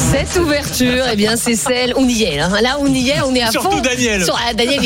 Cette ouverture, eh bien, c'est celle. On y est, hein. Là, on y est, on est à Surtout fond. Daniel. Daniel,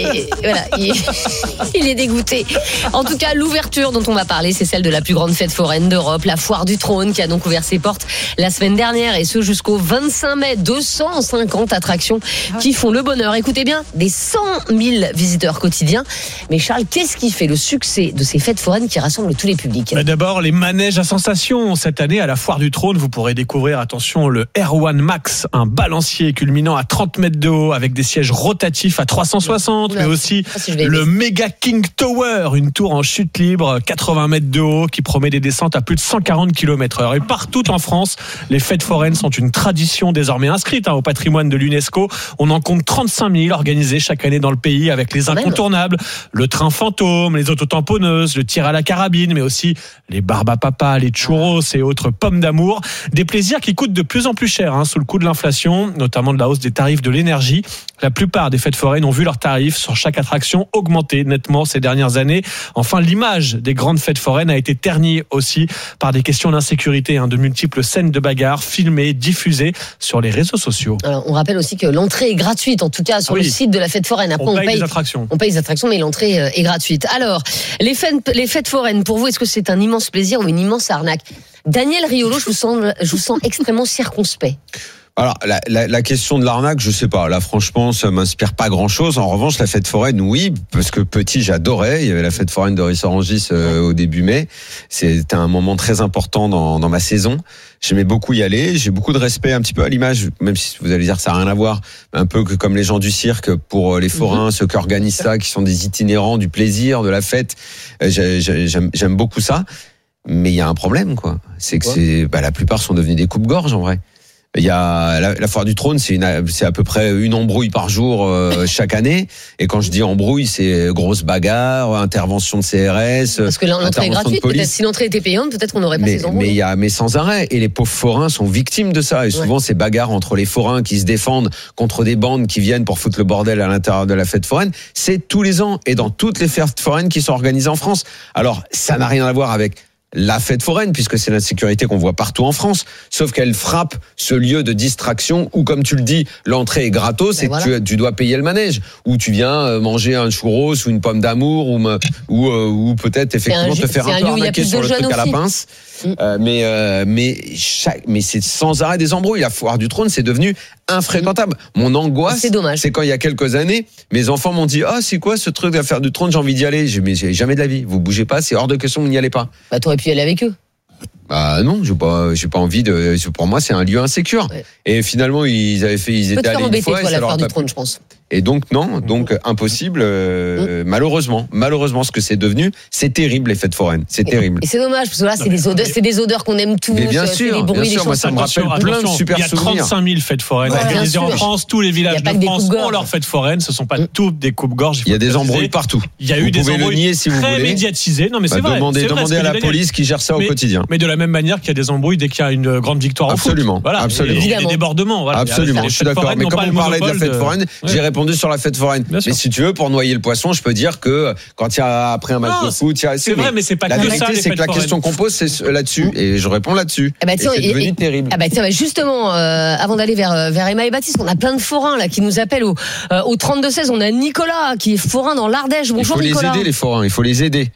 il est dégoûté. En tout cas, l'ouverture dont on va parler, c'est celle de la plus grande fête foraine d'Europe, la Foire du Trône, qui a donc ouvert ses portes la semaine dernière, et ce jusqu'au 25 mai. 250 attractions qui font le bonheur. Écoutez bien, des 100 000 visiteurs quotidiens. Mais Charles, qu'est-ce qui fait le succès de ces fêtes foraines qui rassemblent tous les publics ? D'abord, les manèges à sensations. Cette année, à la Foire du Trône, vous pourrez découvrir, attention, le R1 Max, un balancier culminant à 30 mètres de haut avec des sièges rotatifs à 360, mais aussi le Mega King Tower, une tour en chute libre, 80 mètres de haut, qui promet des descentes à plus de 140 km/h. Et partout en France, les fêtes foraines sont une tradition désormais inscrite au patrimoine de l'UNESCO. On en compte 35 000 organisées chaque année dans le pays, avec les incontournables, le train fantôme, les autotamponneuses, le tir à la carabine, mais aussi les barbes à papa, les churros et autres pommes d'amour. Des plaisirs qui coûtent de plus en plus cher sous le coup de l'inflation, notamment de la hausse des tarifs de l'énergie. La plupart des fêtes foraines ont vu leurs tarifs sur chaque attraction augmenter nettement ces dernières années. Enfin, l'image des grandes fêtes foraines a été ternie aussi par des questions d'insécurité, de multiples scènes de bagarres filmées, diffusées sur les réseaux sociaux. Alors, on rappelle aussi que l'entrée est gratuite, en tout cas sur le site de la fête foraine. Après, on paye les attractions. On paye les attractions, mais l'entrée est gratuite. Alors, les fêtes foraines, pour vous, est-ce que c'est un immense plaisir ou une immense arnaque ? Daniel Riolo, je vous sens extrêmement circonspect. Alors, la question de l'arnaque, je sais pas. Là, franchement, ça m'inspire pas grand-chose. En revanche, la fête foraine, oui, parce que petit, j'adorais. Il y avait la fête foraine de Rissorangis au début mai. C'était un moment très important dans ma saison. J'aimais beaucoup y aller. J'ai beaucoup de respect, un petit peu à l'image, même si vous allez dire que ça n'a rien à voir, un peu que comme les gens du cirque, pour les forains, ceux qui organisent ça, qui sont des itinérants, du plaisir, de la fête. J'aime beaucoup ça. Mais il y a un problème, quoi. C'est que la plupart sont devenus des coupe-gorge, en vrai. Il y a la Foire du Trône, c'est à peu près une embrouille par jour chaque année. Et quand je dis embrouille, c'est grosse bagarre, intervention de CRS, parce que l'entrée est gratuite. Peut-être si l'entrée était payante, peut-être qu'on n'aurait pas ces embrouilles. Mais sans arrêt. Et les pauvres forains sont victimes de ça. Et souvent, ces bagarres entre les forains qui se défendent contre des bandes qui viennent pour foutre le bordel à l'intérieur de la fête foraine, c'est tous les ans et dans toutes les fêtes foraines qui sont organisées en France. Alors, ça n'a rien à voir avec la fête foraine, puisque c'est l'insécurité qu'on voit partout en France, sauf qu'elle frappe ce lieu de distraction où, comme tu le dis, l'entrée est gratos et tu dois payer le manège, où tu viens manger un churros ou une pomme d'amour ou peut-être effectivement te faire un peu arnaquer sur le truc à la pince. Mais c'est sans arrêt des embrouilles. La Foire du Trône, c'est devenu infréquentable. Mon angoisse, c'est quand il y a quelques années, mes enfants m'ont dit c'est quoi ce truc de la Foire du Trône, j'ai envie d'y aller. Mais j'ai jamais de la vie. Vous bougez pas, c'est hors de question, vous n'y allez pas. Bah, t'aurais pu y aller avec eux. Non, j'ai pas envie de. Pour moi, c'est un lieu insécure. Et finalement, ils étaient allés une fois. Toi, la Foire du Trône, je pense. Et donc impossible. Malheureusement, ce que c'est devenu, c'est terrible les fêtes foraines. C'est terrible. Et c'est dommage parce que là, c'est des odeurs qu'on aime tous. Mais bien sûr, les bruits, les moi ça me rappelle plein de super souvenirs. Il y a 35 000 fêtes foraines organisées en France. Tous les villages de France ont leurs fêtes foraines. Ce sont pas toutes des coupes-gorges. Il y a des embrouilles partout. Il y a eu des embrouilles très médiatisées. Non, mais c'est vrai. Demandez à la police qui gère ça au quotidien. Mais de la même manière qu'il y a des embrouilles dès qu'il y a une grande victoire au foot. Absolument. Il y a des débordements. Absolument. Je suis d'accord. Mais comme on parlait de la fête foraine, j'ai répondu sur la fête foraine. Mais si tu veux, pour noyer le poisson, je peux dire que quand il y a après un match de foot, c'est vrai, mais c'est pas que ça. La vérité, c'est que la question qu'on pose, c'est là-dessus, et je réponds là-dessus. C'est devenu terrible. Justement, avant d'aller vers Emma et Baptiste, on a plein de forains là qui nous appellent au 32-16. On a Nicolas qui est forain dans l'Ardèche. Bonjour Nicolas. Il faut les aider les forains, il faut les aider.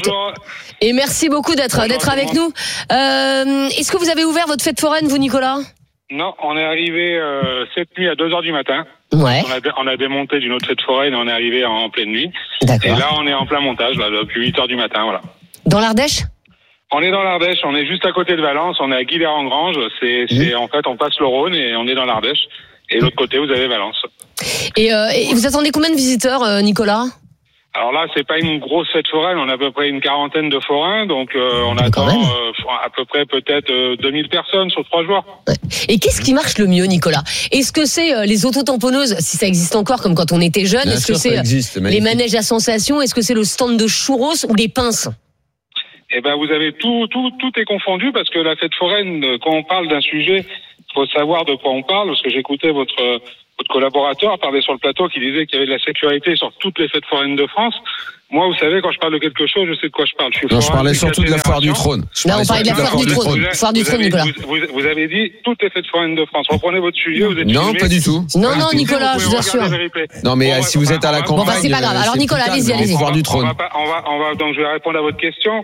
Et merci beaucoup d'être avec nous. Est-ce que vous avez ouvert votre fête foraine, vous Nicolas ? Non, on est arrivé cette nuit à 2h du matin. Ouais. On a démonté d'une autre fête foraine et on est arrivé en pleine nuit. D'accord. Et là, on est en plein montage, depuis 8h du matin, voilà. Dans l'Ardèche ? On est dans l'Ardèche, on est juste à côté de Valence, on est à Guilherand-Grange. En fait, on passe le Rhône et on est dans l'Ardèche. Et de l'autre côté, vous avez Valence. Et vous attendez combien de visiteurs, Nicolas ? Alors là, c'est pas une grosse fête foraine, on a à peu près une quarantaine de forains, donc on attend à peu près peut-être 2000 personnes sur 3 jours. Ouais. Et qu'est-ce qui marche le mieux, Nicolas ? Est-ce que c'est les autotamponneuses, si ça existe encore comme quand on était jeune ? Est-ce que c'est les manèges à sensations ? Est-ce que c'est le stand de churros ou les pinces ? Eh ben, vous avez tout est confondu parce que la fête foraine, quand on parle d'un sujet, faut savoir de quoi on parle, parce que j'écoutais votre votre collaborateur parlait sur le plateau qui disait qu'il y avait de la sécurité sur toutes les fêtes foraines de France. Moi, vous savez, quand je parle de quelque chose, je sais de quoi je parle. Je parlais surtout de la foire du trône. Là, on parlait de la foire du trône. Foire du trône, Nicolas. Vous avez dit toutes les fêtes foraines de France. Reprenez votre sujet, vous êtes Non, pas du tout. Non, Nicolas, je vous assure. Non, mais si vous êtes à la campagne. Bon, c'est pas grave. Alors, Nicolas, allez-y. Foire du trône. Donc, je vais répondre à votre question.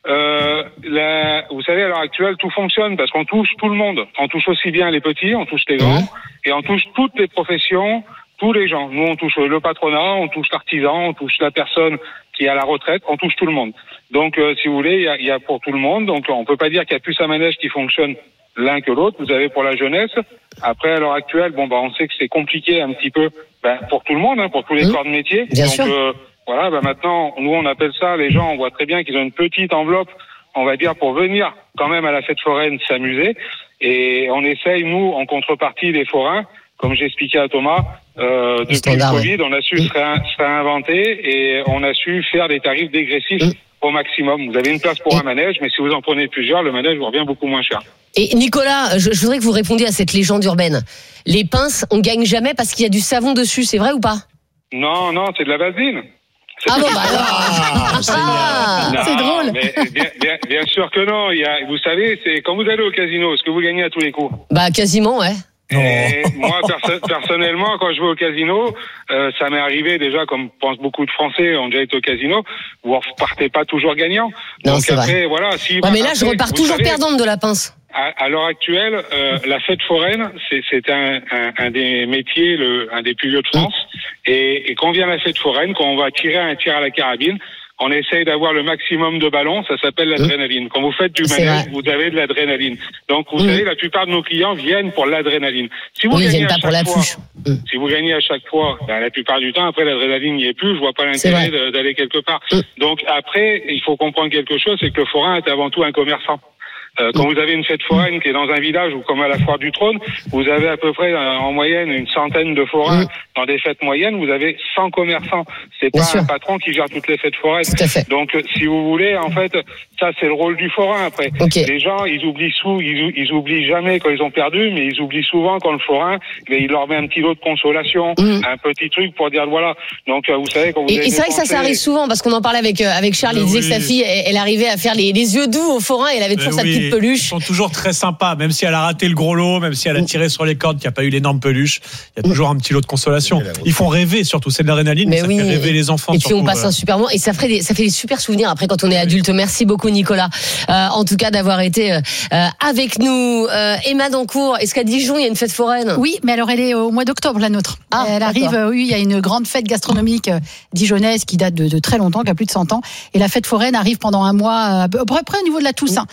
Vous savez, à l'heure actuelle, tout fonctionne parce qu'on touche tout le monde. On touche aussi bien les petits, on touche les grands, et on touche toutes les professions, tous les gens. Nous, on touche le patronat, on touche l'artisan, on touche la personne qui est à la retraite, on touche tout le monde. Donc, si vous voulez, il y a pour tout le monde. Donc, on peut pas dire qu'il y a plus un manège qui fonctionne l'un que l'autre. Vous avez pour la jeunesse. Après, à l'heure actuelle, on sait que c'est compliqué un petit peu, pour tout le monde, pour tous les corps de métier. Bien sûr. Voilà, maintenant, nous, on appelle ça, les gens, on voit très bien qu'ils ont une petite enveloppe, on va dire, pour venir quand même à la fête foraine s'amuser. Et on essaye, nous, en contrepartie des forains, comme j'expliquais à Thomas, depuis le Covid, on a su se réinventer et on a su faire des tarifs dégressifs au maximum. Vous avez une place pour un manège, mais si vous en prenez plusieurs, le manège vous revient beaucoup moins cher. Et Nicolas, je voudrais que vous répondiez à cette légende urbaine. Les pinces, on gagne jamais parce qu'il y a du savon dessus, c'est vrai ou pas? Non, c'est de la vaseline. Ah bon, alors. C'est drôle. Mais bien sûr que non. Vous savez, c'est quand vous allez au casino, est-ce que vous gagnez à tous les coups? Quasiment, ouais. Et moi, personnellement, quand je vais au casino, ça m'est arrivé déjà, comme pense beaucoup de Français ont déjà été au casino, vous repartez pas toujours gagnant. Non, donc c'est après, vrai. voilà. Mais là, je repars toujours perdante de la pince. À l'heure actuelle, la fête foraine, c'est un des métiers, un des plus vieux de France. Et quand vient la fête foraine, quand on va tirer un tir à la carabine, on essaye d'avoir le maximum de ballons, ça s'appelle l'adrénaline. Quand vous faites du manège, vous avez de l'adrénaline. Donc, vous savez, la plupart de nos clients viennent pour l'adrénaline. Si vous gagnez à chaque fois, si vous gagnez à chaque fois, la plupart du temps, après, l'adrénaline n'y est plus, je vois pas l'intérêt d'aller quelque part. Donc, après, il faut comprendre quelque chose, c'est que le forain est avant tout un commerçant. Quand vous avez une fête foraine qui est dans un village ou comme à la foire du trône, vous avez à peu près en moyenne une centaine de forains. Dans des fêtes moyennes, vous avez 100 commerçants. C'est pas un patron qui gère toutes les fêtes foraines. Tout à fait. Donc, si vous voulez, en fait, ça c'est le rôle du forain. Après, les gens, ils oublient jamais quand ils ont perdu, mais ils oublient souvent quand le forain, il leur met un petit lot de consolation, un petit truc pour dire voilà. Donc, vous savez quand vous et c'est vrai que ça arrive souvent parce qu'on en parlait avec Charles. Il disait que sa fille, elle arrivait à faire les yeux doux au forain et elle avait toujours sa petite peluche. Ils sont toujours très sympas, même si elle a raté le gros lot, même si elle a tiré sur les cordes, qu'il n'y a pas eu l'énorme peluche, il y a toujours un petit lot de consolation. Ils font rêver, surtout, c'est de l'adrénaline, ça fait rêver les enfants. Et puis on passe un super moment, et ça fait des super souvenirs après quand on est adulte. Merci beaucoup Nicolas, en tout cas d'avoir été avec nous. Emma Dancourt, est-ce qu'à Dijon il y a une fête foraine? Oui, mais alors elle est au mois d'octobre, la nôtre. Elle arrive, il y a une grande fête gastronomique dijonnaise qui date de très longtemps, qui a plus de 100 ans, et la fête foraine arrive pendant un mois, à peu près au niveau de la Toussaint.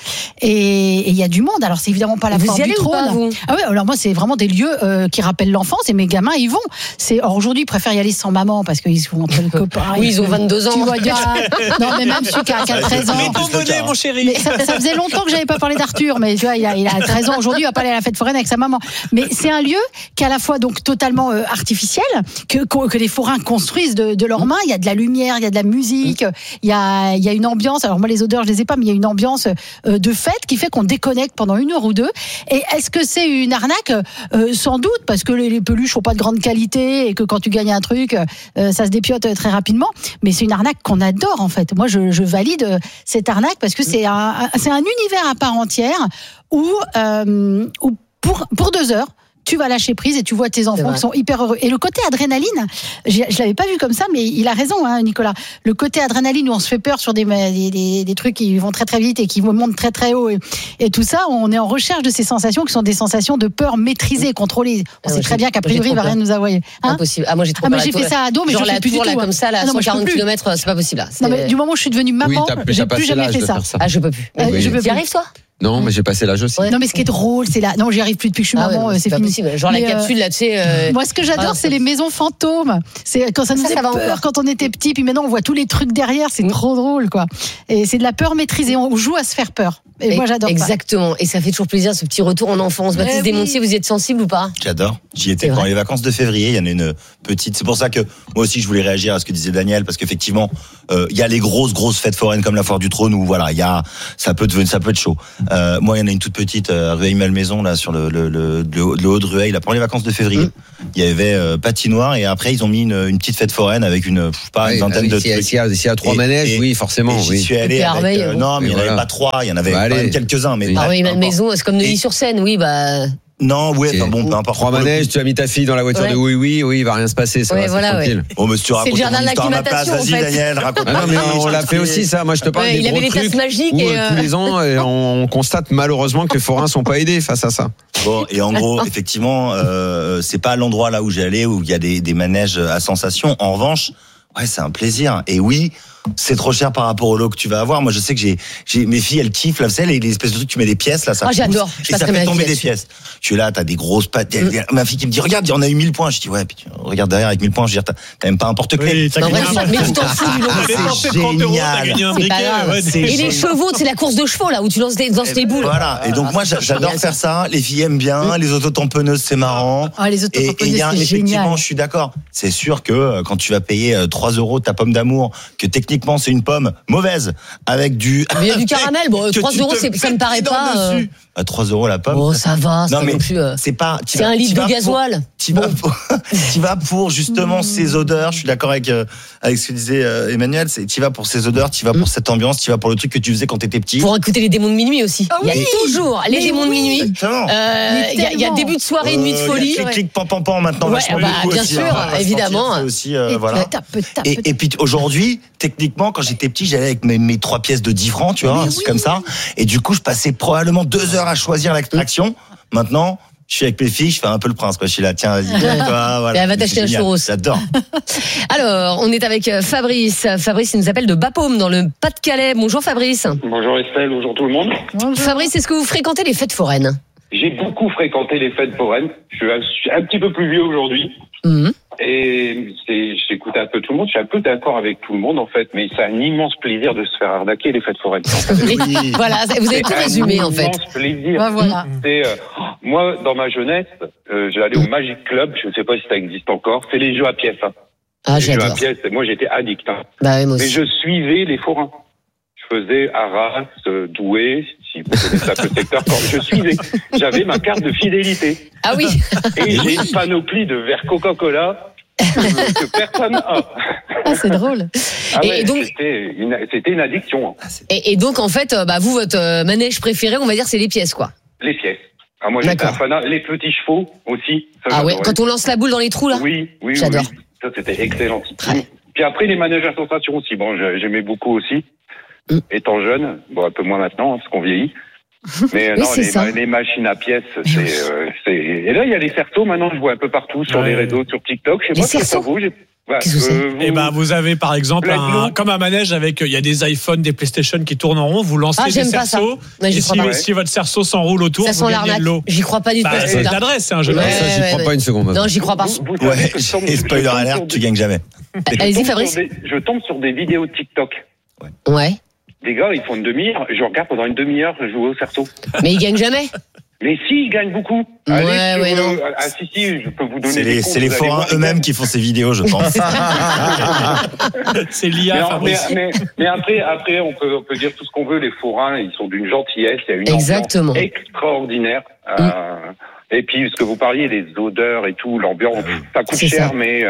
Et il y a du monde. Alors c'est évidemment pas la foire du trône. Ah ouais, alors moi c'est vraiment des lieux qui rappellent l'enfance et mes gamins ils vont. Alors aujourd'hui ils préfèrent y aller sans maman parce qu'ils sont entre les copains. Oui, ils ont 22 ans. Tu vois, non mais même celui qui a 13 ans. Mais mon chéri. Mais ça faisait longtemps que j'avais pas parlé d'Arthur, mais tu vois il a 13 ans aujourd'hui, il va pas aller à la fête foraine avec sa maman. Mais c'est un lieu qui est à la fois donc totalement artificiel, que les forains construisent de leurs mains. Il y a de la lumière, il y a de la musique, il y a une ambiance. Alors moi les odeurs je les ai pas, mais il y a une ambiance de fête qui fait qu'on déconnecte pendant 1 heure ou 2. Et est-ce que c'est une arnaque? Sans doute, parce que les peluches sont pas de grande qualité et que quand tu gagnes un truc, ça se dépiote très rapidement. Mais c'est une arnaque qu'on adore en fait. Moi, je valide cette arnaque parce que c'est un univers à part entière où pour 2 heures, tu vas lâcher prise et tu vois tes enfants qui sont hyper heureux. Et le côté adrénaline, je l'avais pas vu comme ça, mais il a raison, Nicolas. Le côté adrénaline où on se fait peur sur des trucs qui vont très très vite et qui montent très très haut et tout ça, on est en recherche de ces sensations qui sont des sensations de peur maîtrisées, contrôlées. On sait très bien qu'a priori il va rien nous envoyer. Impossible. Moi j'ai trop peur. J'ai fait ça à dos, mais genre je fais plus du tout. Comme ça, là, 140 km, c'est pas possible. Non, mais du moment où je suis devenue maman, j'ai plus jamais fait ça. Ah, je peux plus. Tu y arrives toi? Non, mais j'ai passé l'âge aussi. Non, mais ce qui est drôle, c'est là. Non, j'y arrive plus depuis que je suis maman, c'est fini. Possible. Genre la capsule là, tu sais. Moi, ce que j'adore, c'est les maisons fantômes. C'est quand ça nous fait peur quand on était petit, puis maintenant on voit tous les trucs derrière, c'est trop drôle, quoi. Et c'est de la peur maîtrisée. On joue à se faire peur. Et moi, j'adore. Exactement. Et ça fait toujours plaisir, ce petit retour en enfance. Baptiste Desmontiers, vous y êtes sensible ou pas? J'adore. J'y étais pendant les vacances de février. Il y en a une petite. C'est pour ça que moi aussi, je voulais réagir à ce que disait Daniel, parce qu'effectivement, il y a les grosses fêtes foraines comme la foire du trône où voilà, ça peut être chaud. Moi, il y en a une toute petite, Rueil-Malmaison, là, sur le haut de Rueil, là, pendant les vacances de février. Il y avait patinoire, et après, ils ont mis une petite fête foraine avec une vingtaine de trucs. S'il y a 3 manèges, oui, forcément. J'y suis allé avec, non, mais il n'y en avait pas 3, il y en avait quand même quelques-uns. Mais Malmaison, c'est comme Neuilly-sur-Seine, oui, bah. Non, ouais, enfin bon, peu importe. 3 manèges, tu as mis ta fille dans la voiture de oui, il va rien se passer, ça va, c'est tranquille. Oh, mais si tu racontes c'est le jardin de l'acclimatation, vas-y, Daniel, raconte. Non, mais on l'a fait aussi, ça. Moi, je te parle des gros trucs magiques où, tous les ans, on constate malheureusement que les forains sont pas aidés face à ça. Bon, et en gros, effectivement, c'est pas l'endroit là où j'allais où il y a des manèges à sensation. En revanche, ouais, c'est un plaisir. Et oui, c'est trop cher par rapport au lot que tu vas avoir. Moi, je sais que j'ai mes filles, elles kiffent, là, vous savez, les espèces de trucs, tu mets des pièces, là, ça pousse, j'adore. et ça fait tomber des pièces. Tu es là, t'as des grosses pattes. Ma fille qui me dit, regarde, on a eu 1000 points. Je dis, ouais, puis regarde derrière avec 1000 points, je veux dire, t'as même pas un porte-clés. Oui, mais tu t'en fous du lot. C'est génial. C'est pas grave. Et les chevaux, c'est la course de chevaux, là, où tu lances tes boules. Voilà. Et donc, moi, j'adore faire ça. Les filles aiment bien. Les autotamponneuses, c'est marrant. Les autotamponneuses, c'est effectivement, je suis d'accord. C'est sûr que quand tu vas payer 3 € ta pomme d'amour, que techniquement, c'est une pomme mauvaise, avec du. Mais il y a du caramel, bon, 3 €, ça me paraît pas. À 3 € la pomme. Oh, ça va, non, mais plus. C'est pas. C'est un litre de gasoil. Tu vas pour justement ces odeurs. Je suis d'accord avec ce que disait Emmanuel. Tu vas pour ces odeurs, tu vas pour cette ambiance, tu vas pour le truc que tu faisais quand t'étais petit. Pour écouter les démons de minuit aussi. Il y a toujours les démons de minuit. Exactement. Il y a début de soirée, nuit de folie. Clic, pan, maintenant. Vachement beaucoup bien aussi, sûr, évidemment. Aussi, voilà. Et puis aujourd'hui, techniquement, quand j'étais petit, j'allais avec mes 3 pièces de 10 francs, tu vois, c'est comme ça. Et du coup, je passais probablement 2 heures à choisir l'extraction. Maintenant, je suis avec mes filles, je fais un peu le prince, quoi. Je suis là, tiens, vas-y, toi, voilà. Elle va t'acheter un churros. J'adore. Alors, on est avec Fabrice. Fabrice, il nous appelle de Bapaume, dans le Pas-de-Calais. Bonjour Fabrice. Bonjour Estelle, bonjour tout le monde. Bonjour. Fabrice, est-ce que vous fréquentez les fêtes foraines ? J'ai beaucoup fréquenté les fêtes foraines. Je suis un petit peu plus vieux aujourd'hui. Et j'écoute un peu tout le monde. Je suis un peu d'accord avec tout le monde, en fait. Mais c'est un immense plaisir de se faire arnaquer, les fêtes foraines. Oui. Voilà, vous avez tout résumé, en fait. C'est un immense plaisir. Voilà. Moi, dans ma jeunesse, j'allais au Magic Club. Je ne sais pas si ça existe encore. C'est les jeux à pièces. Hein. Ah, les jeux j'adore. à pièces, moi, j'étais addict. Hein. Bah oui, moi aussi. Mais je suivais les forains. Je faisais Arras, Douai, si vous connaissez un peu le secteur, quand je suivais. J'avais ma carte de fidélité. Ah oui. Et j'ai une panoplie de verres Coca-Cola que personne n'a. Ah, c'est drôle. Ah ouais, et donc, c'était une addiction. Hein. Et donc, en fait, vous, votre manège préféré, on va dire, c'est les pièces, quoi. Les pièces. Ah, moi, j'étais un fanat. Les petits chevaux aussi. Ça, ah ouais, quand on lance la boule dans les trous, là. Oui. J'adore. Oui. Ça, c'était excellent. Puis après, les manèges à sensation aussi. Bon, j'aimais beaucoup aussi. Étant jeune, bon, un peu moins maintenant, parce qu'on vieillit. Mais non, les machines à pièces, c'est. Et là, il y a les cerceaux. Maintenant, je vois un peu partout sur les réseaux, sur TikTok. Je sais pas ce que ça vaut. Qu'est-ce que c'est ? Eh ben, vous avez par exemple comme un manège avec, il y a des iPhones, des PlayStation qui tournent en rond. Vous lancez des cerceaux. Et si votre cerceau s'enroule autour, vous gagnez de l'eau. J'y crois pas du tout. C'est de l'adresse, c'est un jeu. J'y crois pas une seconde. Non, j'y crois pas. Et spoiler alert, tu gagnes jamais. Allez-y, Fabrice. Je tombe sur des vidéos TikTok. Ouais. Des gars, ils font une demi-heure. Je regarde pendant une demi-heure jouer au cerceau. Mais ils gagnent jamais. Mais si, ils gagnent beaucoup. Non. Si, je peux vous donner c'est les forains eux-mêmes qui font ces vidéos, je pense. C'est l'IA. Mais après, on peut dire tout ce qu'on veut. Les forains, ils sont d'une gentillesse. Il y a une ambiance extraordinaire. Et puis, ce que vous parliez, les odeurs et tout, l'ambiance, ça coûte cher, mais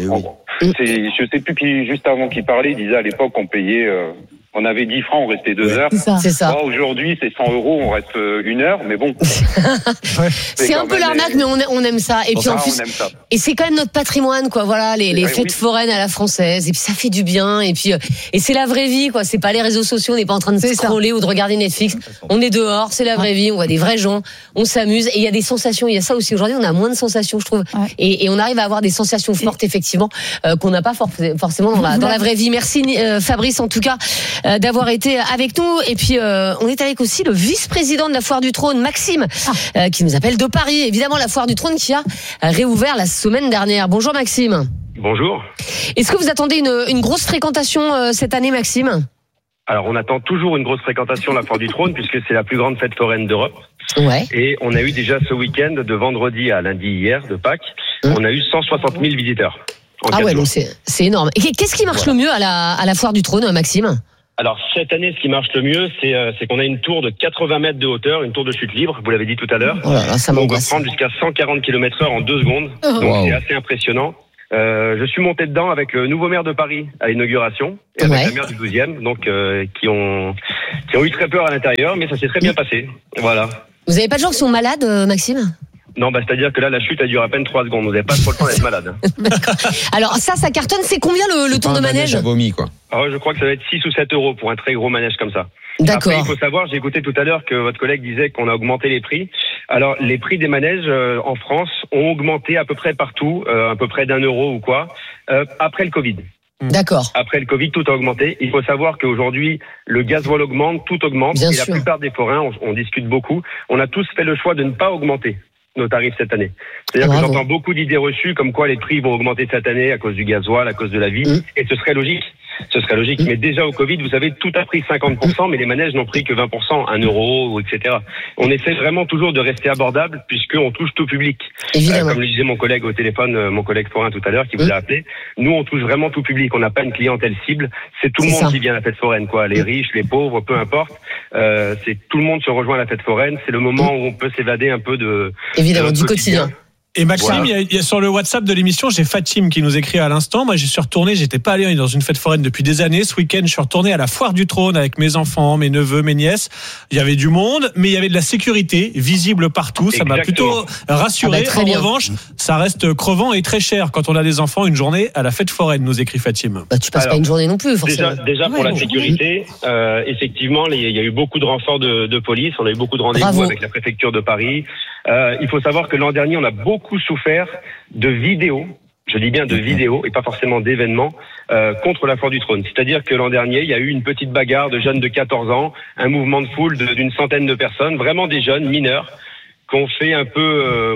je sais plus qui, juste avant qu'il parlait, il disait à l'époque, on payait, on avait 10 francs, on restait 2 heures. C'est ça. Bon, aujourd'hui, c'est 100 €, on reste 1 heure, mais bon. C'est un peu l'arnaque, mais on aime ça. Et puis en plus, et c'est quand même notre patrimoine, quoi. Voilà, les fêtes foraines à la française. Et puis ça fait du bien. Et puis, et c'est la vraie vie, quoi. C'est pas les réseaux sociaux. On n'est pas en train de scroller ou de regarder Netflix. On est dehors, c'est la vraie vie. On voit des vrais gens. On s'amuse. Et il y a des sensations. Il y a ça aussi. Aujourd'hui, on a moins de sensations, je trouve. Ouais. Et on arrive à avoir des sensations fortes, effectivement, qu'on n'a pas forcément dans la vraie vie. Merci, Fabrice, en tout cas, d'avoir été avec nous. Et puis, on est avec aussi le vice-président de la Foire du Trône, Maxime, qui nous appelle de Paris. Évidemment, la Foire du Trône qui a réouvert la semaine dernière. Bonjour, Maxime. Bonjour. Est-ce que vous attendez une grosse fréquentation cette année, Maxime ? Alors, on attend toujours une grosse fréquentation de la Foire du Trône, puisque c'est la plus grande fête foraine d'Europe. Ouais. Et on a eu déjà ce week-end, de vendredi à lundi hier, de Pâques, on a eu 160 000 visiteurs. Ah ouais, donc c'est énorme. Et qu'est-ce qui marche le mieux à la Foire du Trône, Maxime ? Alors cette année, ce qui marche le mieux, c'est qu'on a une tour de 80 mètres de hauteur, une tour de chute libre, vous l'avez dit tout à l'heure. Oh là là, ça on peut m'angoisse. prendre jusqu'à 140 km/h en 2 secondes, donc c'est assez impressionnant. Je suis monté dedans avec le nouveau maire de Paris à l'inauguration et avec la maire du 12e, donc qui ont eu très peur à l'intérieur, mais ça s'est très bien passé. Voilà. Vous avez pas de gens qui sont malades, Maxime ? Non, c'est-à-dire que là, la chute, elle dure à peine 3 secondes. Vous n'avez pas trop le temps d'être malade. Alors ça cartonne. C'est combien le tour de manège ? À vomi, quoi. Alors, je crois que ça va être 6 ou 7 euros pour un très gros manège comme ça. D'accord. Après, il faut savoir, j'ai écouté tout à l'heure que votre collègue disait qu'on a augmenté les prix. Alors, les prix des manèges en France ont augmenté à peu près partout, à peu près d'1 euro ou quoi, après le Covid. D'accord. Après le Covid, tout a augmenté. Il faut savoir qu'aujourd'hui, le gasoil augmente, tout augmente. Bien et sûr. La plupart des forains, on discute beaucoup, on a tous fait le choix de ne pas augmenter nos tarifs cette année. C'est-à-dire que j'entends beaucoup d'idées reçues comme quoi les prix vont augmenter cette année à cause du gasoil, à cause de la vie, et ce serait logique. Ce serait logique. Mais déjà au Covid, vous savez, tout a pris 50%, mais les manèges n'ont pris que 20%, 1 euro, etc. On essaie vraiment toujours de rester abordable puisqu'on touche tout public. Évidemment. Comme le disait mon collègue au téléphone, mon collègue forain tout à l'heure qui vous a appelé, nous on touche vraiment tout public. On n'a pas une clientèle cible. C'est tout le monde qui vient à la fête foraine, quoi. Les riches, les pauvres, peu importe. C'est tout le monde se rejoint à la fête foraine. C'est le moment où on peut s'évader un peu de... Évidemment, du quotidien. Et Maxime, il y a sur le WhatsApp de l'émission, j'ai Fatim qui nous écrit à l'instant. Moi, j'y suis retourné, j'étais pas allé dans une fête foraine depuis des années. Ce week-end, je suis retourné à la Foire du Trône avec mes enfants, mes neveux, mes nièces. Il y avait du monde, mais il y avait de la sécurité visible partout. Ça m'a plutôt rassuré. En revanche, ça reste crevant et très cher quand on a des enfants une journée à la fête foraine, nous écrit Fatim. Bah, tu passes pas une journée non plus, forcément. Déjà pour la sécurité, effectivement, il y a eu beaucoup de renforts de police. On a eu beaucoup de rendez-vous avec la préfecture de Paris. Il faut savoir que l'an dernier, on a beaucoup souffert de vidéos, je dis bien de vidéos et pas forcément d'événements, contre la Foire du Trône. C'est-à-dire que l'an dernier, il y a eu une petite bagarre de jeunes de 14 ans, un mouvement de foule d'une centaine de personnes, vraiment des jeunes mineurs, qu'on fait un peu,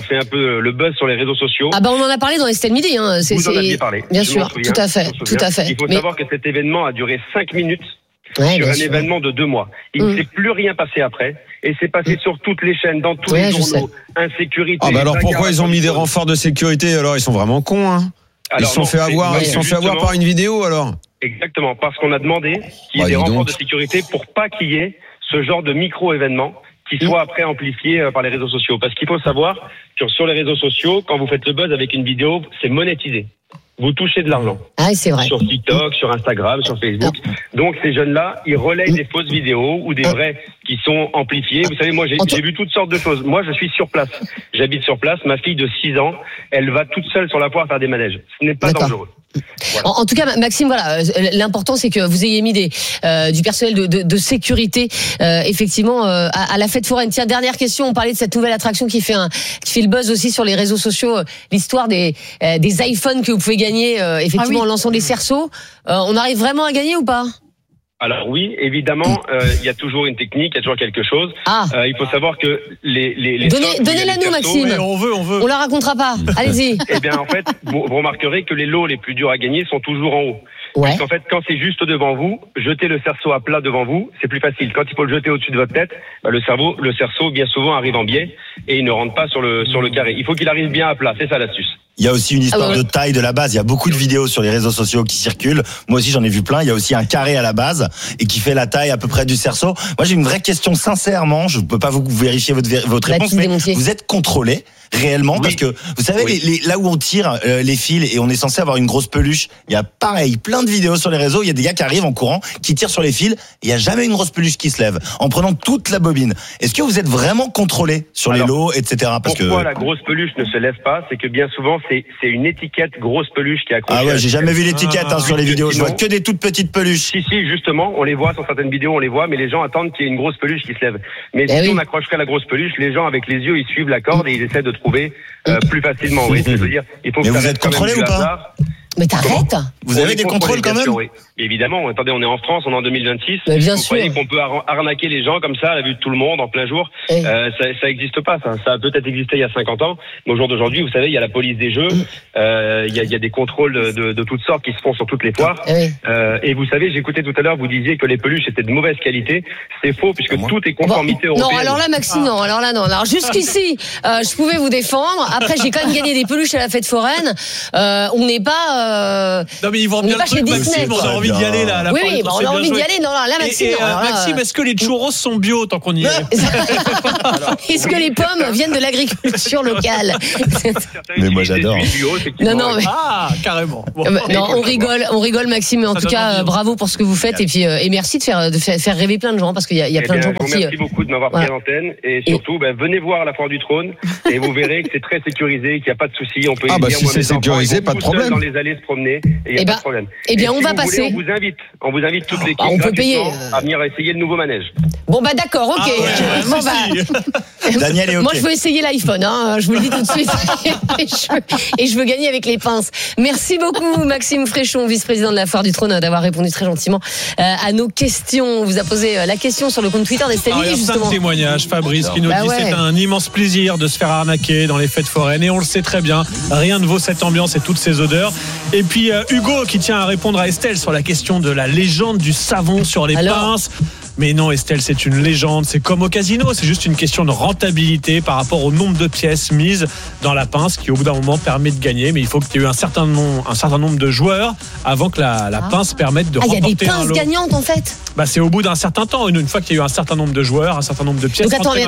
le buzz sur les réseaux sociaux. Ah bah on en a parlé dans Estelle Midi. Vous en aviez parlé. Bien sûr, tout à fait. Il faut savoir que cet événement a duré 5 minutes. Sur un événement de 2 mois. Il ne s'est plus rien passé après. Et c'est passé sur toutes les chaînes, dans tous les journaux. Insécurité. Ah bah alors pourquoi ils ont mis des renforts de sécurité alors? Ils sont vraiment cons, hein. Ils se sont fait avoir par une vidéo alors. Exactement, parce qu'on a demandé qu'il y ait des renforts de sécurité pour pas qu'il y ait ce genre de micro-événement qui soit après amplifié par les réseaux sociaux. Parce qu'il faut savoir que sur les réseaux sociaux, quand vous faites le buzz avec une vidéo, c'est monétisé. Vous touchez de l'argent. Ah, c'est vrai. Sur TikTok, sur Instagram, sur Facebook. Donc, ces jeunes-là, ils relayent des fausses vidéos ou des vraies qui sont amplifiées. Vous savez, moi, j'ai vu toutes sortes de choses. Moi, je suis sur place. J'habite sur place. Ma fille de 6 ans, elle va toute seule sur la foire faire des manèges. Ce n'est pas dangereux. Voilà. En tout cas, Maxime, voilà, l'important c'est que vous ayez mis du personnel de sécurité, effectivement, à la fête foraine. Tiens, dernière question. On parlait de cette nouvelle attraction qui fait le buzz aussi sur les réseaux sociaux. L'histoire des iPhones que vous pouvez gagner, effectivement, en lançant des cerceaux. On arrive vraiment à gagner ou pas? Alors oui, évidemment, il y a toujours une technique, il y a toujours quelque chose. Il faut savoir que les donnez-la nous, Maxime. Oui, on veut. On la racontera pas. Allez-y. Eh bien, en fait, vous remarquerez que les lots les plus durs à gagner sont toujours en haut. Ouais. Parce qu'en fait, quand c'est juste devant vous, jeter le cerceau à plat devant vous, c'est plus facile. Quand il faut le jeter au-dessus de votre tête, le cerceau bien souvent arrive en biais et il ne rentre pas sur le carré. Il faut qu'il arrive bien à plat. C'est ça l'astuce. Il y a aussi une histoire de taille de la base. Il y a beaucoup de vidéos sur les réseaux sociaux qui circulent. Moi aussi, j'en ai vu plein. Il y a aussi un carré à la base et qui fait la taille à peu près du cerceau. Moi, j'ai une vraie question sincèrement. Je ne peux pas vous vérifier votre réponse, mais vous êtes contrôlé réellement parce que vous savez là où on tire les fils et on est censé avoir une grosse peluche. Il y a pareil plein de vidéos sur les réseaux. Il y a des gars qui arrivent en courant, qui tirent sur les fils. Il y a jamais une grosse peluche qui se lève en prenant toute la bobine. Est-ce que vous êtes vraiment contrôlé sur les lots, etc. Pourquoi la grosse peluche ne se lève pas? C'est que bien souvent c'est une étiquette grosse peluche qui est accrochée. Ah ouais, j'ai jamais vu l'étiquette sur les vidéos. Je vois que des toutes petites peluches. Si, justement, on les voit sur certaines vidéos, on les voit, mais les gens attendent qu'il y ait une grosse peluche qui se lève. Mais si on accrocherait la grosse peluche, les gens avec les yeux, ils suivent la corde et ils essaient de trouver plus facilement. Vous voyez ce que je veux dire? Il faut mais vous êtes contrôlé ou pas? Mais t'arrêtes. Vous avez des contrôles quand même? Oui. Évidemment, attendez, on est en France, on est en 2026. Mais bien vous sûr. croyez qu'on peut arnaquer les gens comme ça à la vue de tout le monde en plein jour? Ça existe pas, ça. Ça a peut-être existé il y a 50 ans, mais au jour d'aujourd'hui, vous savez, il y a la police des jeux, il y a des contrôles de toutes sortes qui se font sur toutes les foires. Et vous savez, j'écoutais tout à l'heure, vous disiez que les peluches étaient de mauvaise qualité. C'est faux, puisque tout est conformité européenne. Non, alors là, Maxime, non. Alors là, non. Alors jusqu'ici, je pouvais vous défendre. Après, j'ai quand même gagné des peluches à la fête foraine. On n'est pas pas. Non, mais ils vendent bien le truc, Maxime. On a envie d'y aller là. Oui, on a envie d'y aller. Non, là, Maxime. Maxime, est-ce que les churros sont bio tant qu'on y est? Est-ce que les pommes viennent de l'agriculture locale? Mais moi, j'adore. Non, mais. Ah, carrément. Non, on rigole, Maxime. Mais en tout cas, bravo pour ce que vous faites. Et puis, merci de faire rêver plein de gens, parce qu'il y a plein de gens pour qui. Merci beaucoup de m'avoir pris à l'antenne. Et surtout, venez voir la Foire du Trône. Et vous verrez que c'est très sécurisé, qu'il n'y a pas de souci. On peut y venir. Si c'est sécurisé, pas de problème. Dans les allées se promener. Et il n'y a pas de problème. Eh bien, on va passer. On vous invite toutes les on peut payer. à venir essayer le nouveau manège. Bon, d'accord, ok. Daniel est ok. Moi, je veux essayer l'iPhone, je vous le dis tout de suite. et je veux gagner avec les pinces. Merci beaucoup, Maxime Fréchon, vice-président de la Foire du Trône, d'avoir répondu très gentiment à nos questions. On vous a posé la question sur le compte Twitter d'Estelle Midi, justement. Il y a 5 témoignages, Fabrice, qui nous dit c'est un immense plaisir de se faire arnaquer dans les fêtes foraines. Et on le sait très bien, rien ne vaut cette ambiance et toutes ces odeurs. Et puis Hugo qui tient à répondre à Estelle sur la question de la légende du savon sur les pinces. Mais non, Estelle, c'est une légende. C'est comme au casino. C'est juste une question de rentabilité par rapport au nombre de pièces mises dans la pince qui, au bout d'un moment, permet de gagner. Mais il faut qu'il y ait eu un certain nombre de joueurs avant que la pince permette de remporter un lot. Il y a des pinces gagnantes, en fait. C'est au bout d'un certain temps. Une fois qu'il y a eu un certain nombre de joueurs, un certain nombre de pièces. Donc attendez.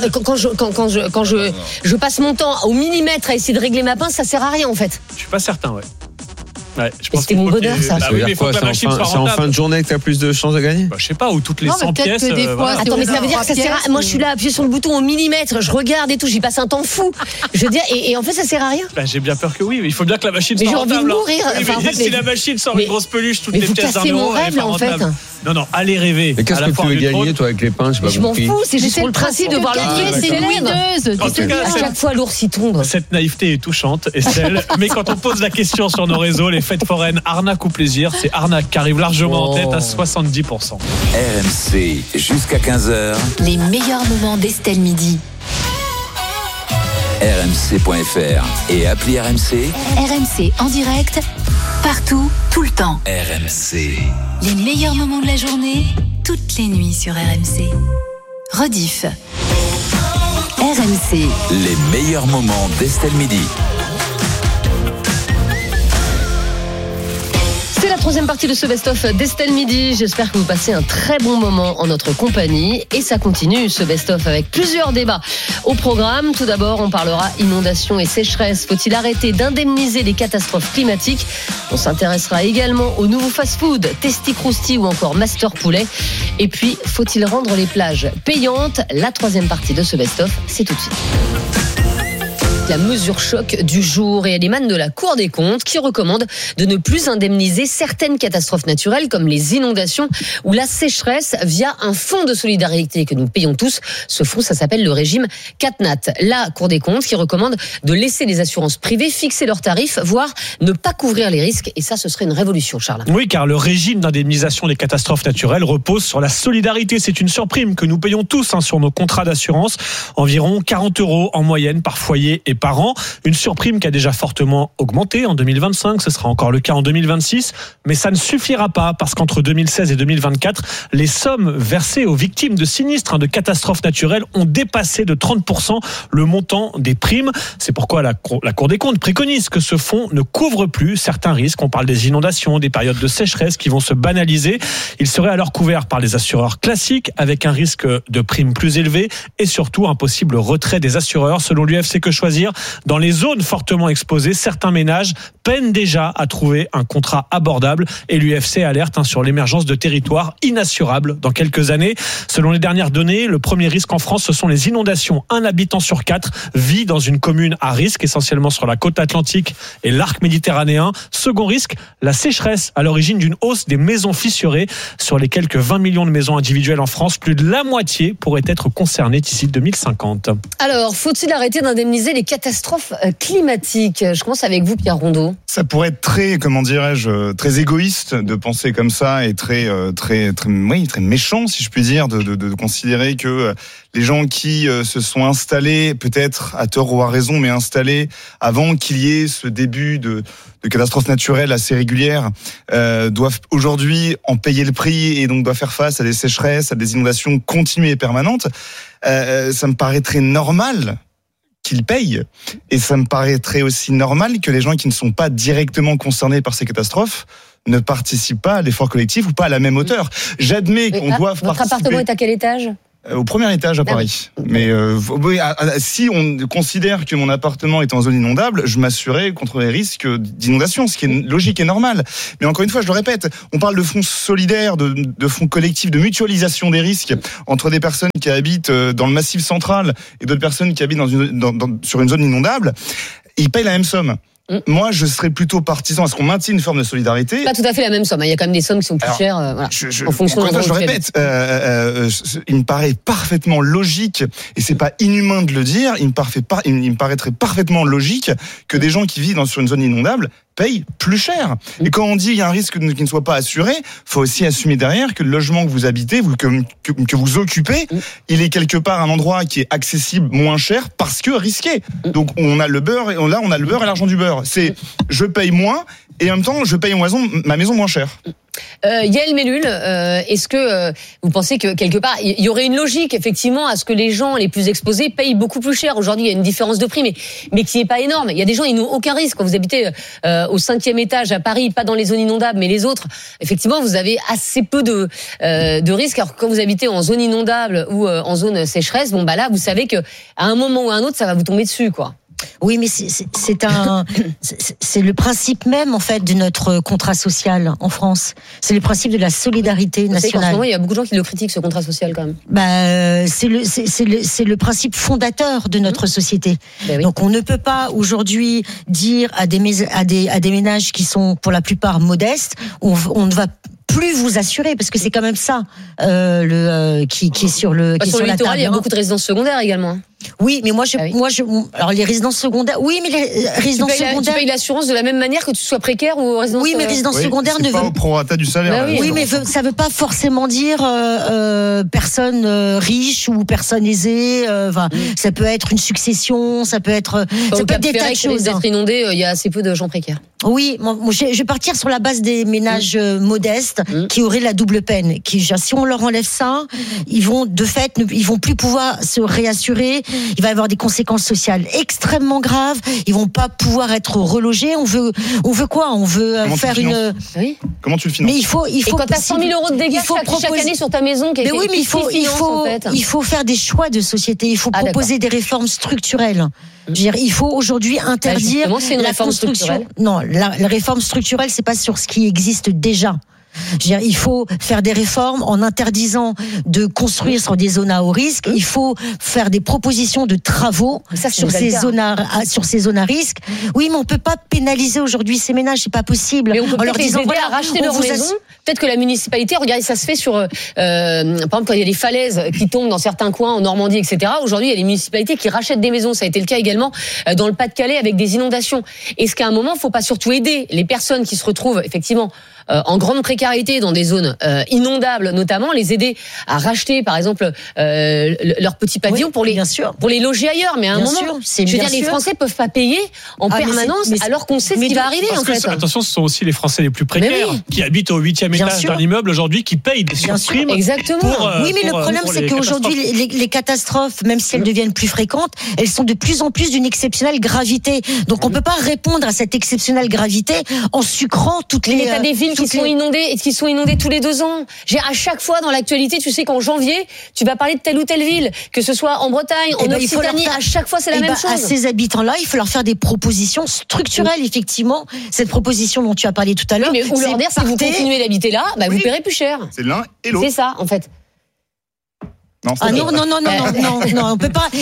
Quand je passe mon temps au millimètre à essayer de régler ma pince, ça sert à rien, en fait. Je suis pas certain, ouais. Je pense c'était mon bonheur, ça. C'est en fin de journée que tu as plus de chances de gagner? Je sais pas, ou toutes les 100 pièces. Attends, mais ça veut dire que ça sert à... Moi, je suis là, appuyé sur le bouton au millimètre, je regarde et tout, j'y passe un temps fou. Je veux dire, et en fait, ça sert à rien. J'ai bien peur que oui, mais il faut bien que la machine soit rentable. Mais j'ai envie de mourir. Si la machine sort une grosse peluche, toutes les pièces d'un euro, elle est pas rentable. Non, allez rêver. Mais qu'est-ce que tu veux gagner, toi, avec les pinces? Je m'en fous, c'est juste pour le principe de voir le c'est louideuse. En tout cas, à chaque fois, l'ours y tombe. Cette naïveté est touchante, Estelle. Mais quand on pose la question sur nos réseaux, les fêtes foraines, arnaque ou plaisir, c'est arnaque qui arrive largement en tête à 70%. RMC, jusqu'à 15h. Les meilleurs moments d'Estelle Midi. RMC.fr et appli RMC. RMC en direct, partout, tout le temps. RMC. Les meilleurs moments de la journée, toutes les nuits sur RMC. Rediff. RMC. Les meilleurs moments d'Estelle Midi. C'est la troisième partie de ce best-of d'Estelle Midi. J'espère que vous passez un très bon moment en notre compagnie. Et ça continue, ce best-of, avec plusieurs débats au programme. Tout d'abord, on parlera inondation et sécheresse. Faut-il arrêter d'indemniser les catastrophes climatiques? On s'intéressera également aux nouveaux fast-food, Testi Crousti ou encore Master Poulet. Et puis, faut-il rendre les plages payantes? La troisième partie de ce best-of, c'est tout de suite. La mesure choc du jour, et elle émane de la Cour des comptes qui recommande de ne plus indemniser certaines catastrophes naturelles comme les inondations ou la sécheresse via un fonds de solidarité que nous payons tous. Ce fonds, ça s'appelle le régime CatNat. La Cour des comptes qui recommande de laisser les assurances privées fixer leurs tarifs, voire ne pas couvrir les risques. Et ça, ce serait une révolution, Charles. Oui, car le régime d'indemnisation des catastrophes naturelles repose sur la solidarité. C'est une surprime que nous payons tous sur nos contrats d'assurance. Environ 40 € en moyenne par foyer et par an. Une surprime qui a déjà fortement augmenté en 2025. Ce sera encore le cas en 2026. Mais ça ne suffira pas parce qu'entre 2016 et 2024, les sommes versées aux victimes de sinistres, de catastrophes naturelles ont dépassé de 30% le montant des primes. C'est pourquoi la Cour des comptes préconise que ce fonds ne couvre plus certains risques. On parle des inondations, des périodes de sécheresse qui vont se banaliser. Il serait alors couvert par les assureurs classiques avec un risque de primes plus élevé et surtout un possible retrait des assureurs. Selon l'UFC Que Choisir, dans les zones fortement exposées, certains ménages peinent déjà à trouver un contrat abordable et l'UFC alerte sur l'émergence de territoires inassurables dans quelques années. Selon les dernières données, le premier risque en France, ce sont les inondations. 1 habitant sur 4 vit dans une commune à risque, essentiellement sur la côte atlantique et l'arc méditerranéen. Second risque, la sécheresse, à l'origine d'une hausse des maisons fissurées. Sur les quelques 20 millions de maisons individuelles en France, plus de la moitié pourraient être concernées d'ici 2050. Alors, faut-il arrêter d'indemniser les catastrophes climatiques? Je commence avec vous, Pierre Rondeau. Ça pourrait être très, comment dirais-je, très égoïste de penser comme ça et très méchant, si je puis dire, de considérer que les gens qui se sont installés, peut-être à tort ou à raison, mais installés avant qu'il y ait ce début de catastrophes naturelles assez régulières, doivent aujourd'hui en payer le prix et donc doivent faire face à des sécheresses, à des inondations continues et permanentes. Ça me paraît très normal qu'ils payent. Et ça me paraîtrait aussi normal que les gens qui ne sont pas directement concernés par ces catastrophes ne participent pas à l'effort collectif ou pas à la même hauteur. J'admets qu'on doive participer. Votre appartement est à quel étage ? Au premier étage à Paris. Mais si on considère que mon appartement est en zone inondable, je m'assurerai contre les risques d'inondation, ce qui est logique et normal. Mais encore une fois, je le répète, on parle de fonds solidaires, de fonds collectifs, de mutualisation des risques entre des personnes qui habitent dans le Massif central et d'autres personnes qui habitent sur une zone inondable. Ils payent la même somme. Moi, je serais plutôt partisan à ce qu'on maintienne une forme de solidarité. Pas tout à fait la même somme. Il y a quand même des sommes qui sont plus chères. Voilà, en fonction de je le répète, il me paraît parfaitement logique, et c'est pas inhumain de le dire, il me paraîtrait parfaitement logique que des gens qui vivent sur une zone inondable payent plus cher. Et quand on dit qu'il y a un risque qui ne soit pas assuré, faut aussi assumer derrière que le logement que vous habitez, que vous occupez, il est quelque part un endroit qui est accessible moins cher parce que risqué. Donc on a le beurre et l'argent du beurre. C'est je paye moins et en même temps je paye ma maison moins cher. Yael Mellul, est-ce que vous pensez que quelque part il y aurait une logique effectivement à ce que les gens les plus exposés payent beaucoup plus cher ? Aujourd'hui, il y a une différence de prix, mais qui est pas énorme. Il y a des gens, ils n'ont aucun risque. Quand vous habitez au 5e étage à Paris, pas dans les zones inondables, mais les autres, effectivement, vous avez assez peu de risques. Alors quand vous habitez en zone inondable ou en zone sécheresse, bon bah là, vous savez que à un moment ou à un autre, ça va vous tomber dessus, quoi. Oui, mais c'est le principe même en fait de notre contrat social en France. C'est le principe de la solidarité nationale. En ce moment, il y a beaucoup de gens qui le critiquent, ce contrat social quand même. C'est le principe fondateur de notre société. Ben oui. Donc on ne peut pas aujourd'hui dire à des ménages qui sont pour la plupart modestes, on ne va plus vous assurer, parce que c'est quand même ça qui est sur le qui est sur la table. Il y a beaucoup de résidences secondaires également. Oui, mais alors les résidences secondaires, oui, mais les résidences secondaires. Tu payes l'assurance de la même manière que tu sois précaire ou résidence. Oui, mais résidence secondaire ne veut pas au prorata du salaire. Oui, mais ça veut pas forcément dire personne riche ou personne aisée. Ça peut être une succession, ça peut être des tas de choses. D'être inondé, il y a assez peu de gens précaires. Oui, je vais partir sur la base des ménages modestes qui auraient la double peine. Si on leur enlève ça, ils vont plus pouvoir se réassurer. Il va y avoir des conséquences sociales extrêmement graves. Ils vont pas pouvoir être relogés. On veut quoi ? On veut faire une. Oui. Comment tu le finances ? Mais il faut. Et quand t'as 100 000 € de dégâts chaque année sur ta maison, mais oui, mais il faut faire des choix de société. Il faut proposer des réformes structurelles. Je veux dire, il faut aujourd'hui interdire la construction. Non, la réforme structurelle, c'est pas sur ce qui existe déjà. Je veux dire, il faut faire des réformes en interdisant de construire sur des zones à haut risque. Il faut faire des propositions de travaux sur ces zones à risque. Oui, mais on peut pas pénaliser aujourd'hui ces ménages, c'est pas possible. Mais on peut leur disant à racheter leur maison. Peut-être que la municipalité, regardez, ça se fait sur, par exemple, quand il y a des falaises qui tombent dans certains coins en Normandie, etc. Aujourd'hui, il y a des municipalités qui rachètent des maisons. Ça a été le cas également dans le Pas-de-Calais avec des inondations. Est-ce qu'à un moment, il faut pas surtout aider les personnes qui se retrouvent effectivement en grande précarité dans des zones inondables, notamment les aider à racheter, par exemple, leur petit pavillon pour les loger ailleurs. Mais à un moment, je veux dire, les Français peuvent pas payer en permanence alors qu'on sait ce qui va arriver. En fait. Attention, ce sont aussi les Français les plus précaires qui habitent au 8e étage d'un immeuble aujourd'hui, qui payent des surprimes. Exactement. Oui, mais le problème, c'est qu'aujourd'hui, les catastrophes, même si elles deviennent plus fréquentes, elles sont de plus en plus d'une exceptionnelle gravité. Donc, on peut pas répondre à cette exceptionnelle gravité en sucrant toutes les. Mais t'as des villes qui sont inondées tous les 2 ans. À chaque fois dans l'actualité, tu sais qu'en janvier, tu vas parler de telle ou telle ville, que ce soit en Bretagne, en Occitanie, à chaque fois c'est la même chose. À ces habitants-là, il faut leur faire des propositions structurelles, effectivement. Cette proposition dont tu as parlé tout à l'heure. Oui, mais leur dire, si vous continuez d'habiter là, vous paierez plus cher. C'est l'un et l'autre. C'est ça, en fait. Non, on peut pas.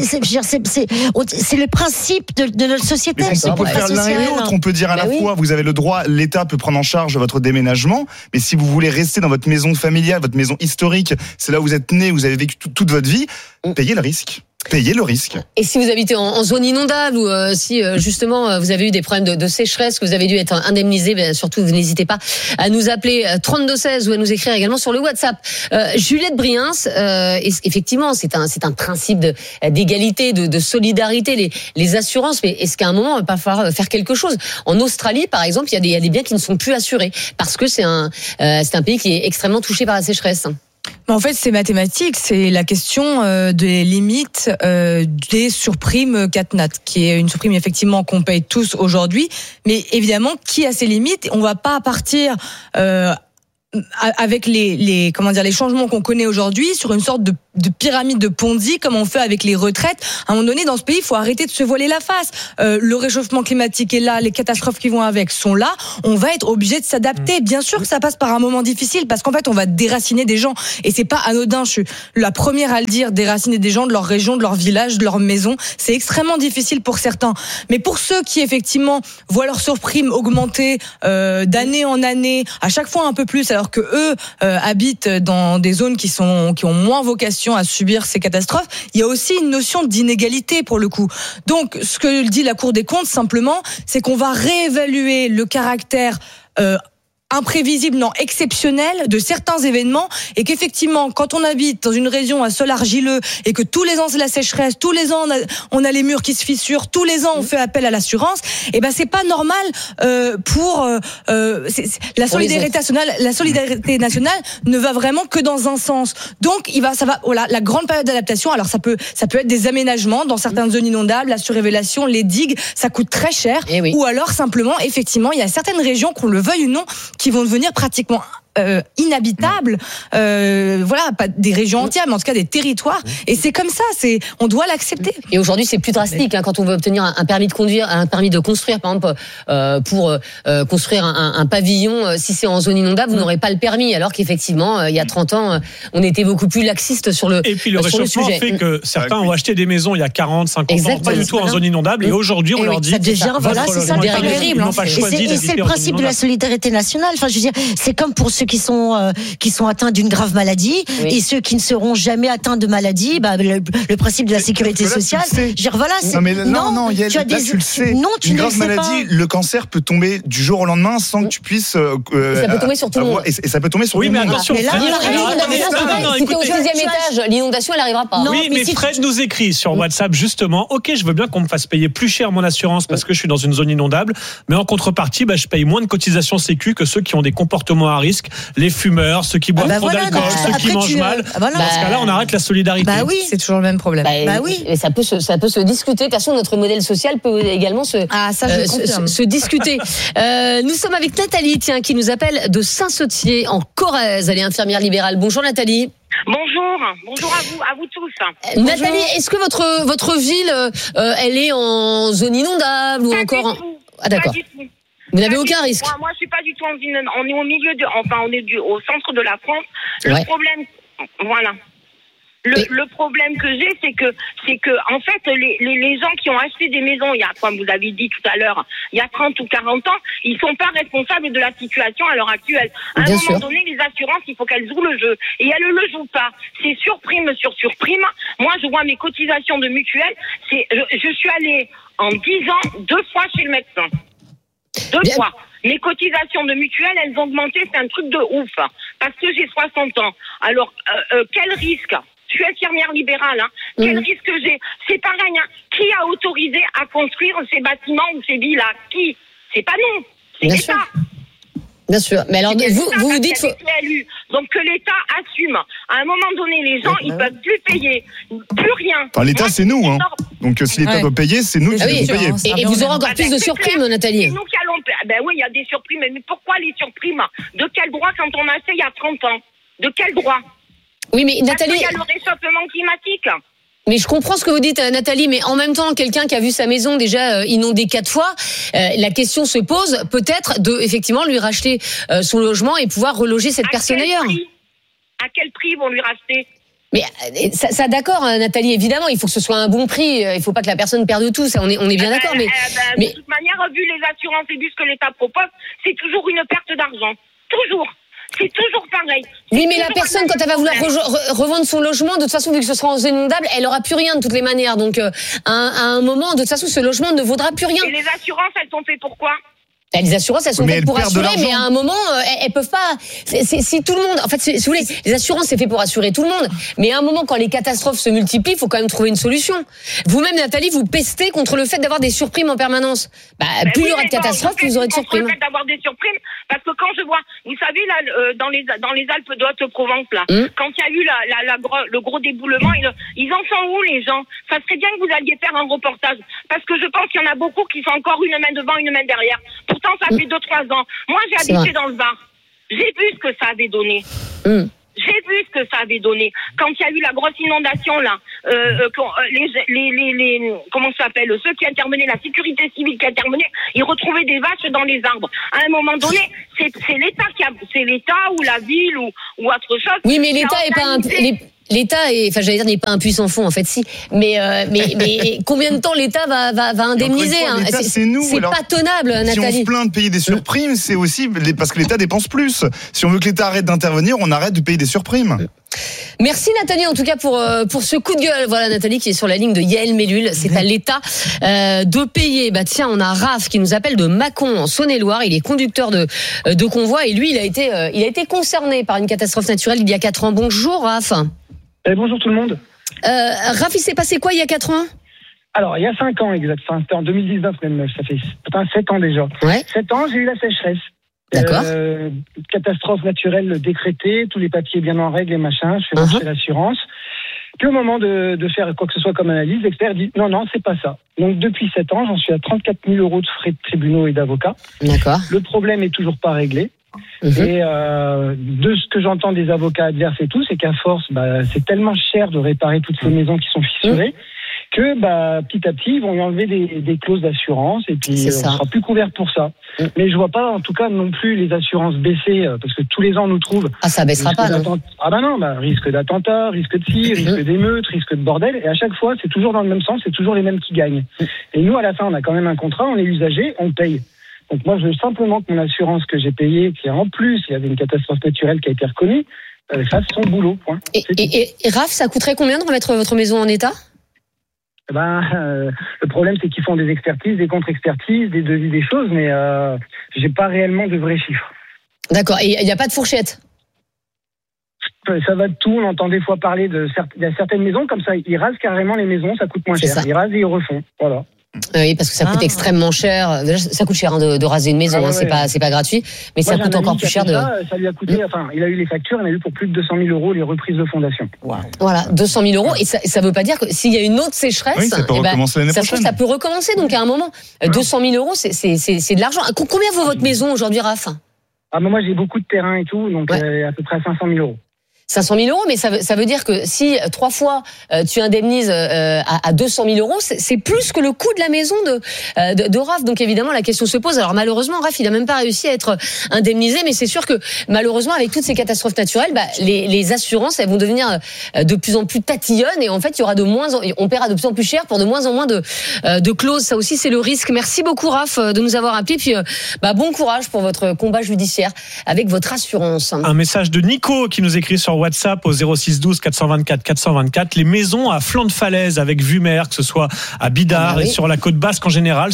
C'est le principe de notre société. On peut faire l'un et l'autre. On peut dire à la fois, vous avez le droit, l'État peut prendre en charge votre déménagement, mais si vous voulez rester dans votre maison familiale, votre maison historique, c'est là où vous êtes né, vous avez vécu toute votre vie, payez le risque. Payez le risque. Et si vous habitez en zone inondable ou si justement vous avez eu des problèmes de sécheresse, que vous avez dû être indemnisé, surtout vous n'hésitez pas à nous appeler 3216 ou à nous écrire également sur le WhatsApp. Juliette Briens, effectivement c'est un principe d'égalité, de solidarité, les assurances, mais est-ce qu'à un moment il va pas falloir faire quelque chose ? En Australie par exemple, il y a des biens qui ne sont plus assurés parce que c'est un pays qui est extrêmement touché par la sécheresse. En fait, c'est mathématique. C'est la question des limites des surprimes CatNat, qui est une surprime effectivement qu'on paye tous aujourd'hui. Mais évidemment, qui a ses limites? On va pas partir avec les changements qu'on connaît aujourd'hui sur une sorte de pyramide de Ponzi comme on fait avec les retraites. À un moment donné, dans ce pays, il faut arrêter de se voiler la face. Le réchauffement climatique est là, les catastrophes qui vont avec sont là. On va être obligé de s'adapter. Bien sûr que ça passe par un moment difficile parce qu'en fait, on va déraciner des gens et c'est pas anodin. Je suis la première à le dire, déraciner des gens de leur région, de leur village, de leur maison, c'est extrêmement difficile pour certains. Mais pour ceux qui effectivement voient leur surprime augmenter d'année en année, à chaque fois un peu plus, alors que eux habitent dans des zones qui ont moins vocation à subir ces catastrophes, il y a aussi une notion d'inégalité pour le coup. Donc, ce que dit la Cour des comptes simplement, c'est qu'on va réévaluer le caractère imprévisible, non exceptionnel de certains événements et qu'effectivement quand on habite dans une région à sol argileux et que tous les ans c'est la sécheresse, tous les ans on a les murs qui se fissurent, tous les ans on fait appel à l'assurance, et ben c'est pas normal pour la solidarité nationale ne va vraiment que dans un sens. Donc la grande période d'adaptation, alors ça peut être des aménagements dans certaines zones inondables, la surélévation, les digues, ça coûte très cher, ou alors simplement effectivement il y a certaines régions, qu'on le veuille ou non, qui vont devenir pratiquement inhabitables, pas des régions entières, mais en tout cas des territoires. Et c'est comme ça, on doit l'accepter. Et aujourd'hui, c'est plus drastique quand on veut obtenir un permis de conduire, un permis de construire, par exemple, pour construire un pavillon. Si c'est en zone inondable, vous n'aurez pas le permis. Alors qu'effectivement, il y a 30 ans, on était beaucoup plus laxiste sur le sujet. Et puis le réchauffement fait que certains ont acheté des maisons il y a 40, 50 ans, pas du tout en zone inondable. Et aujourd'hui, on leur dit, c'est ça, terrible. Et c'est le principe de la solidarité nationale. Enfin, je veux dire, c'est comme pour ceux qui sont atteints d'une grave maladie et ceux qui ne seront jamais atteints de maladie, le principe de la sécurité sociale. Non, tu le sais. Non, tu une ne le grave sais maladie, pas. le cancer peut tomber du jour au lendemain sans que tu puisses. Ça peut tomber sur tout le monde. Et ça peut tomber sur tout le monde. Oui, mais attention. Si t'es au 6e étage, l'inondation, elle n'arrivera pas. Oui, mais Fred nous écrit sur WhatsApp justement, ok, je veux bien qu'on me fasse payer plus cher mon assurance parce que je suis dans une zone inondable, mais en contrepartie, je paye moins de cotisations sécu que ceux qui ont des comportements à risque, les fumeurs, ceux qui boivent trop d'alcool, ceux qui mangent mal. Dans ce cas-là, on arrête la solidarité. C'est toujours le même problème. Et ça peut se discuter. De toute façon, notre modèle social peut également se discuter. Nous sommes avec Nathalie, qui nous appelle de Saint-Sautier en Corrèze. Elle est infirmière libérale. Bonjour Nathalie. Bonjour à vous tous. Nathalie, est-ce que votre ville, elle est en zone inondable ou encore Ah d'accord. Vous n'avez aucun risque. Moi, je suis pas du tout en ville. On est au milieu on est au centre de la France. Le problème, voilà. Le problème que j'ai, c'est que en fait, les gens qui ont acheté des maisons, il y a, comme vous avez dit tout à l'heure, il y a 30 ou 40 ans, ils sont pas responsables de la situation à l'heure actuelle. À un moment donné, les assurances, il faut qu'elles jouent le jeu. Et elles le jouent pas. C'est surprime sur surprime. Moi, je vois mes cotisations de mutuelle. Je suis allée en 10 ans 2 fois chez le médecin. 2 fois. Mes cotisations de mutuelle, elles ont augmenté, c'est un truc de ouf. Parce que j'ai 60 ans. Alors, quel risque? Je suis infirmière libérale, Quel risque j'ai? C'est pareil, Qui a autorisé à construire ces bâtiments ou ces villas? Qui? C'est pas nous. C'est l'État. Bien sûr. Mais alors, vous dites... Donc, que l'État assume. À un moment donné, les gens, ils peuvent plus payer. Plus rien. Enfin, l'État, c'est nous, Donc, si l'État doit payer, c'est nous qui devons payer. Et vous aurez encore plus de surprimes, Nathalie. C'est nous qui allons... oui, il y a des surprimes. Mais pourquoi les surprimes? De quel droit quand on a fait il y a 30 ans? De quel droit? Oui, mais Nathalie... Parce qu'il y a le réchauffement climatique. Mais je comprends ce que vous dites, Nathalie, mais en même temps, quelqu'un qui a vu sa maison déjà inondée 4 fois, la question se pose peut-être de effectivement lui racheter son logement et pouvoir reloger cette personne ailleurs. À quel prix vont lui racheter? Mais ça d'accord, Nathalie, évidemment, il faut que ce soit un bon prix, il faut pas que la personne perde tout, ça, on est bien d'accord. Mais de toute manière, vu les assurances et vu ce que l'État propose, c'est toujours une perte d'argent. Toujours. C'est toujours pareil. Oui, mais la personne, quand elle va vouloir revendre son logement, de toute façon, vu que ce sera en zone inondable, elle aura plus rien de toutes les manières. Donc, à un moment, de toute façon, ce logement ne vaudra plus rien. Et les assurances, elles sont faites pour quoi? Les assurances, elles sont faites pour assurer, mais à un moment, elles peuvent pas. Si tout le monde, en fait, si vous voulez, les assurances, c'est fait pour assurer tout le monde. Mais à un moment, quand les catastrophes se multiplient, il faut quand même trouver une solution. Vous-même, Nathalie, vous pestez contre le fait d'avoir des surprimes en permanence. Plus il y aura de catastrophes, plus vous aurez de surprimes. Le fait d'avoir des surprimes, parce que quand je vois, vous savez là, dans les Alpes de Haute-Provence là, quand il y a eu le gros déboulement, ils en sont où les gens? Ça serait bien que vous alliez faire un reportage, parce que je pense qu'il y en a beaucoup qui sont encore une main devant, une main derrière. Pourtant, ça fait 2-3 ans. Moi, j'ai habité dans le Var. J'ai vu ce que ça avait donné. J'ai vu ce que ça avait donné. Quand il y a eu la grosse inondation, là, comment ça s'appelle, ceux qui intervenaient, la sécurité civile qui intervenait, ils retrouvaient des vaches dans les arbres. À un moment donné, c'est l'État ou la ville ou autre chose. Oui, mais l'État est pas l'État n'est pas un puissant fond en fait, si. Mais combien de temps l'État va indemniser? C'est nous. C'est pas tenable, Nathalie. Si on se plaint de payer des surprimes, c'est aussi parce que l'État dépense plus. Si on veut que l'État arrête d'intervenir, on arrête de payer des surprimes. Merci Nathalie en tout cas pour ce coup de gueule. Voilà Nathalie qui est sur la ligne de Yael Mellul. C'est à l'État de payer. Tiens, on a Raph qui nous appelle de Mâcon en Saône-et-Loire. Il est conducteur de convoi et lui il a été concerné par une catastrophe naturelle il y a 4 ans. Bonjour Raph. Bonjour tout le monde. Raph, il s'est passé quoi il y a 4 ans? Alors, il y a 5 ans exact. C'était en 2019 même. Ça fait 7 ans déjà. Ouais. 7 ans, j'ai eu la sécheresse. D'accord. Catastrophe naturelle décrétée, tous les papiers bien en règle et machin. Je fais marcher l'assurance. Puis au moment de faire quoi que ce soit comme analyse, l'expert dit non, c'est pas ça. Donc depuis 7 ans, j'en suis à 34 000 € de frais de tribunaux et d'avocats. D'accord. Le problème est toujours pas réglé. Et de ce que j'entends des avocats adverses et tout, c'est qu'à force, c'est tellement cher de réparer toutes ces maisons qui sont fissurées que petit à petit, ils vont y enlever des clauses d'assurance et puis on sera plus couvert pour ça. Mais je vois pas, en tout cas, non plus les assurances baisser parce que tous les ans on nous trouve. Ah, ça baissera pas, non? Risque d'attentat, risque de ci, risque d'émeute, risque de bordel. Et à chaque fois, c'est toujours dans le même sens, c'est toujours les mêmes qui gagnent. Et nous, à la fin, on a quand même un contrat, on est usager, on paye. Donc moi, je veux simplement que mon assurance que j'ai payée, qui en plus, il y avait une catastrophe naturelle qui a été reconnue, fasse son boulot. Point. Et Raph, ça coûterait combien de remettre votre maison en état? Le problème, c'est qu'ils font des expertises, des contre-expertises, des devis, des choses, mais j'ai pas réellement de vrais chiffres. D'accord. Et il n'y a pas de fourchette? Ça va de tout. On entend des fois parler il y a certaines maisons comme ça, ils rasent carrément les maisons, ça coûte moins cher. Ils rasent et ils refont. Voilà. Oui, parce que ça coûte extrêmement cher. Déjà, ça coûte cher de raser une maison, c'est pas gratuit, mais ça coûte encore plus cher ça lui a coûté, il a eu les factures, il a eu pour plus de 200 000 € les reprises de fondation. Wow. Voilà, 200 000 €. Et ça veut pas dire que s'il y a une autre sécheresse, ça peut recommencer. Donc à un moment, 200 000 €, c'est de l'argent. Combien vaut votre maison aujourd'hui, Raph? Moi, j'ai beaucoup de terrain et tout, donc à peu près 500 000 €. 500 000 €, mais ça veut dire que si 3 fois tu indemnises à 200 000 €, c'est plus que le coût de la maison de Raph. Donc évidemment la question se pose. Alors malheureusement Raph il a même pas réussi à être indemnisé, mais c'est sûr que malheureusement avec toutes ces catastrophes naturelles, les assurances elles vont devenir de plus en plus tatillonnes et en fait on paiera de plus en plus cher pour de moins en moins de clauses. Ça aussi c'est le risque. Merci beaucoup Raph de nous avoir appelé. Puis bon courage pour votre combat judiciaire avec votre assurance. Un message de Nico qui nous écrit sur WhatsApp au 06 12 424 424. Les maisons à flanc de falaise avec vue mer, que ce soit à Bidart et sur la côte basque en général,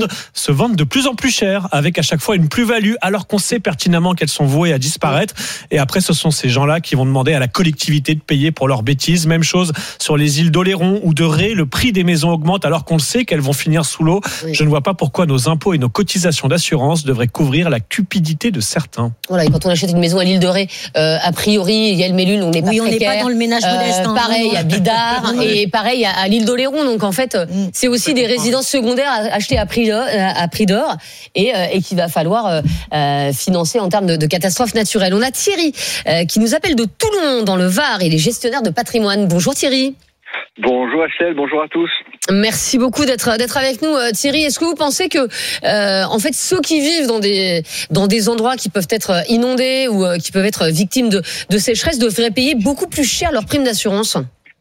se vendent de plus en plus cher, avec à chaque fois une plus-value, alors qu'on sait pertinemment qu'elles sont vouées à disparaître. Et après, ce sont ces gens-là qui vont demander à la collectivité de payer pour leurs bêtises. Même chose sur les îles d'Oléron ou de Ré, le prix des maisons augmente alors qu'on le sait qu'elles vont finir sous l'eau. Je ne vois pas pourquoi nos impôts et nos cotisations d'assurance devraient couvrir la cupidité de certains. Voilà, et quand on achète une maison à l'île de Ré, a priori, il y a le Mellul, on n'est pas précaire. On n'est pas dans le ménage modeste. Pareil à Bidart et pareil à l'île d'Oléron. Donc en fait, c'est aussi des résidences secondaires achetées à prix d'or et qu'il va falloir financer en termes de catastrophes naturelles. On a Thierry qui nous appelle de Toulon dans le Var. Il est gestionnaire de patrimoine. Bonjour Thierry. Bonjour Estelle, bonjour à tous. Merci beaucoup d'être avec nous Thierry. Est-ce que vous pensez que en fait ceux qui vivent dans des endroits qui peuvent être inondés ou qui peuvent être victimes de sécheresse devraient payer beaucoup plus cher leur prime d'assurance?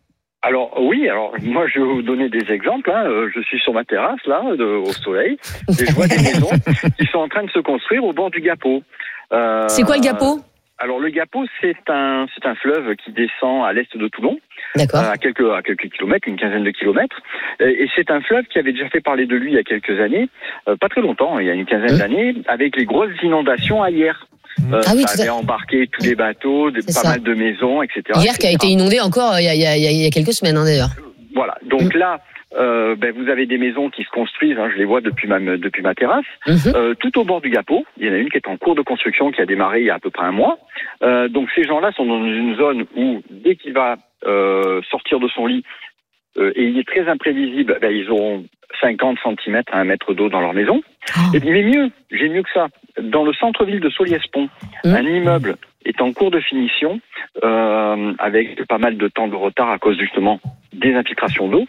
Alors oui, moi je vais vous donner des exemples. Je suis sur ma terrasse là, au soleil, et je vois des maisons qui sont en train de se construire au bord du Gapeau. C'est quoi le Gapeau? Alors le Gapot, c'est un fleuve qui descend à l'est de Toulon, à quelques kilomètres, une quinzaine de kilomètres, et c'est un fleuve qui avait déjà fait parler de lui il y a quelques années, pas très longtemps, il y a une quinzaine d'années, avec les grosses inondations à Hyères. Ça avait embarqué tous les bateaux, pas mal de maisons, etc. Hyères qui a été inondée encore il y a quelques semaines d'ailleurs. Voilà, donc là. Vous avez des maisons qui se construisent, je les vois depuis ma terrasse, tout au bord du Gapot. Il y en a une qui est en cours de construction, qui a démarré il y a à peu près un mois. Donc ces gens-là sont dans une zone où, dès qu'il va sortir de son lit, et il est très imprévisible, ils auront 50 cm à 1 mètre d'eau dans leur maison. Mais j'ai mieux que ça. Dans le centre-ville de Solliès-Pont, un immeuble est en cours de finition, avec pas mal de temps de retard à cause justement des infiltrations d'eau.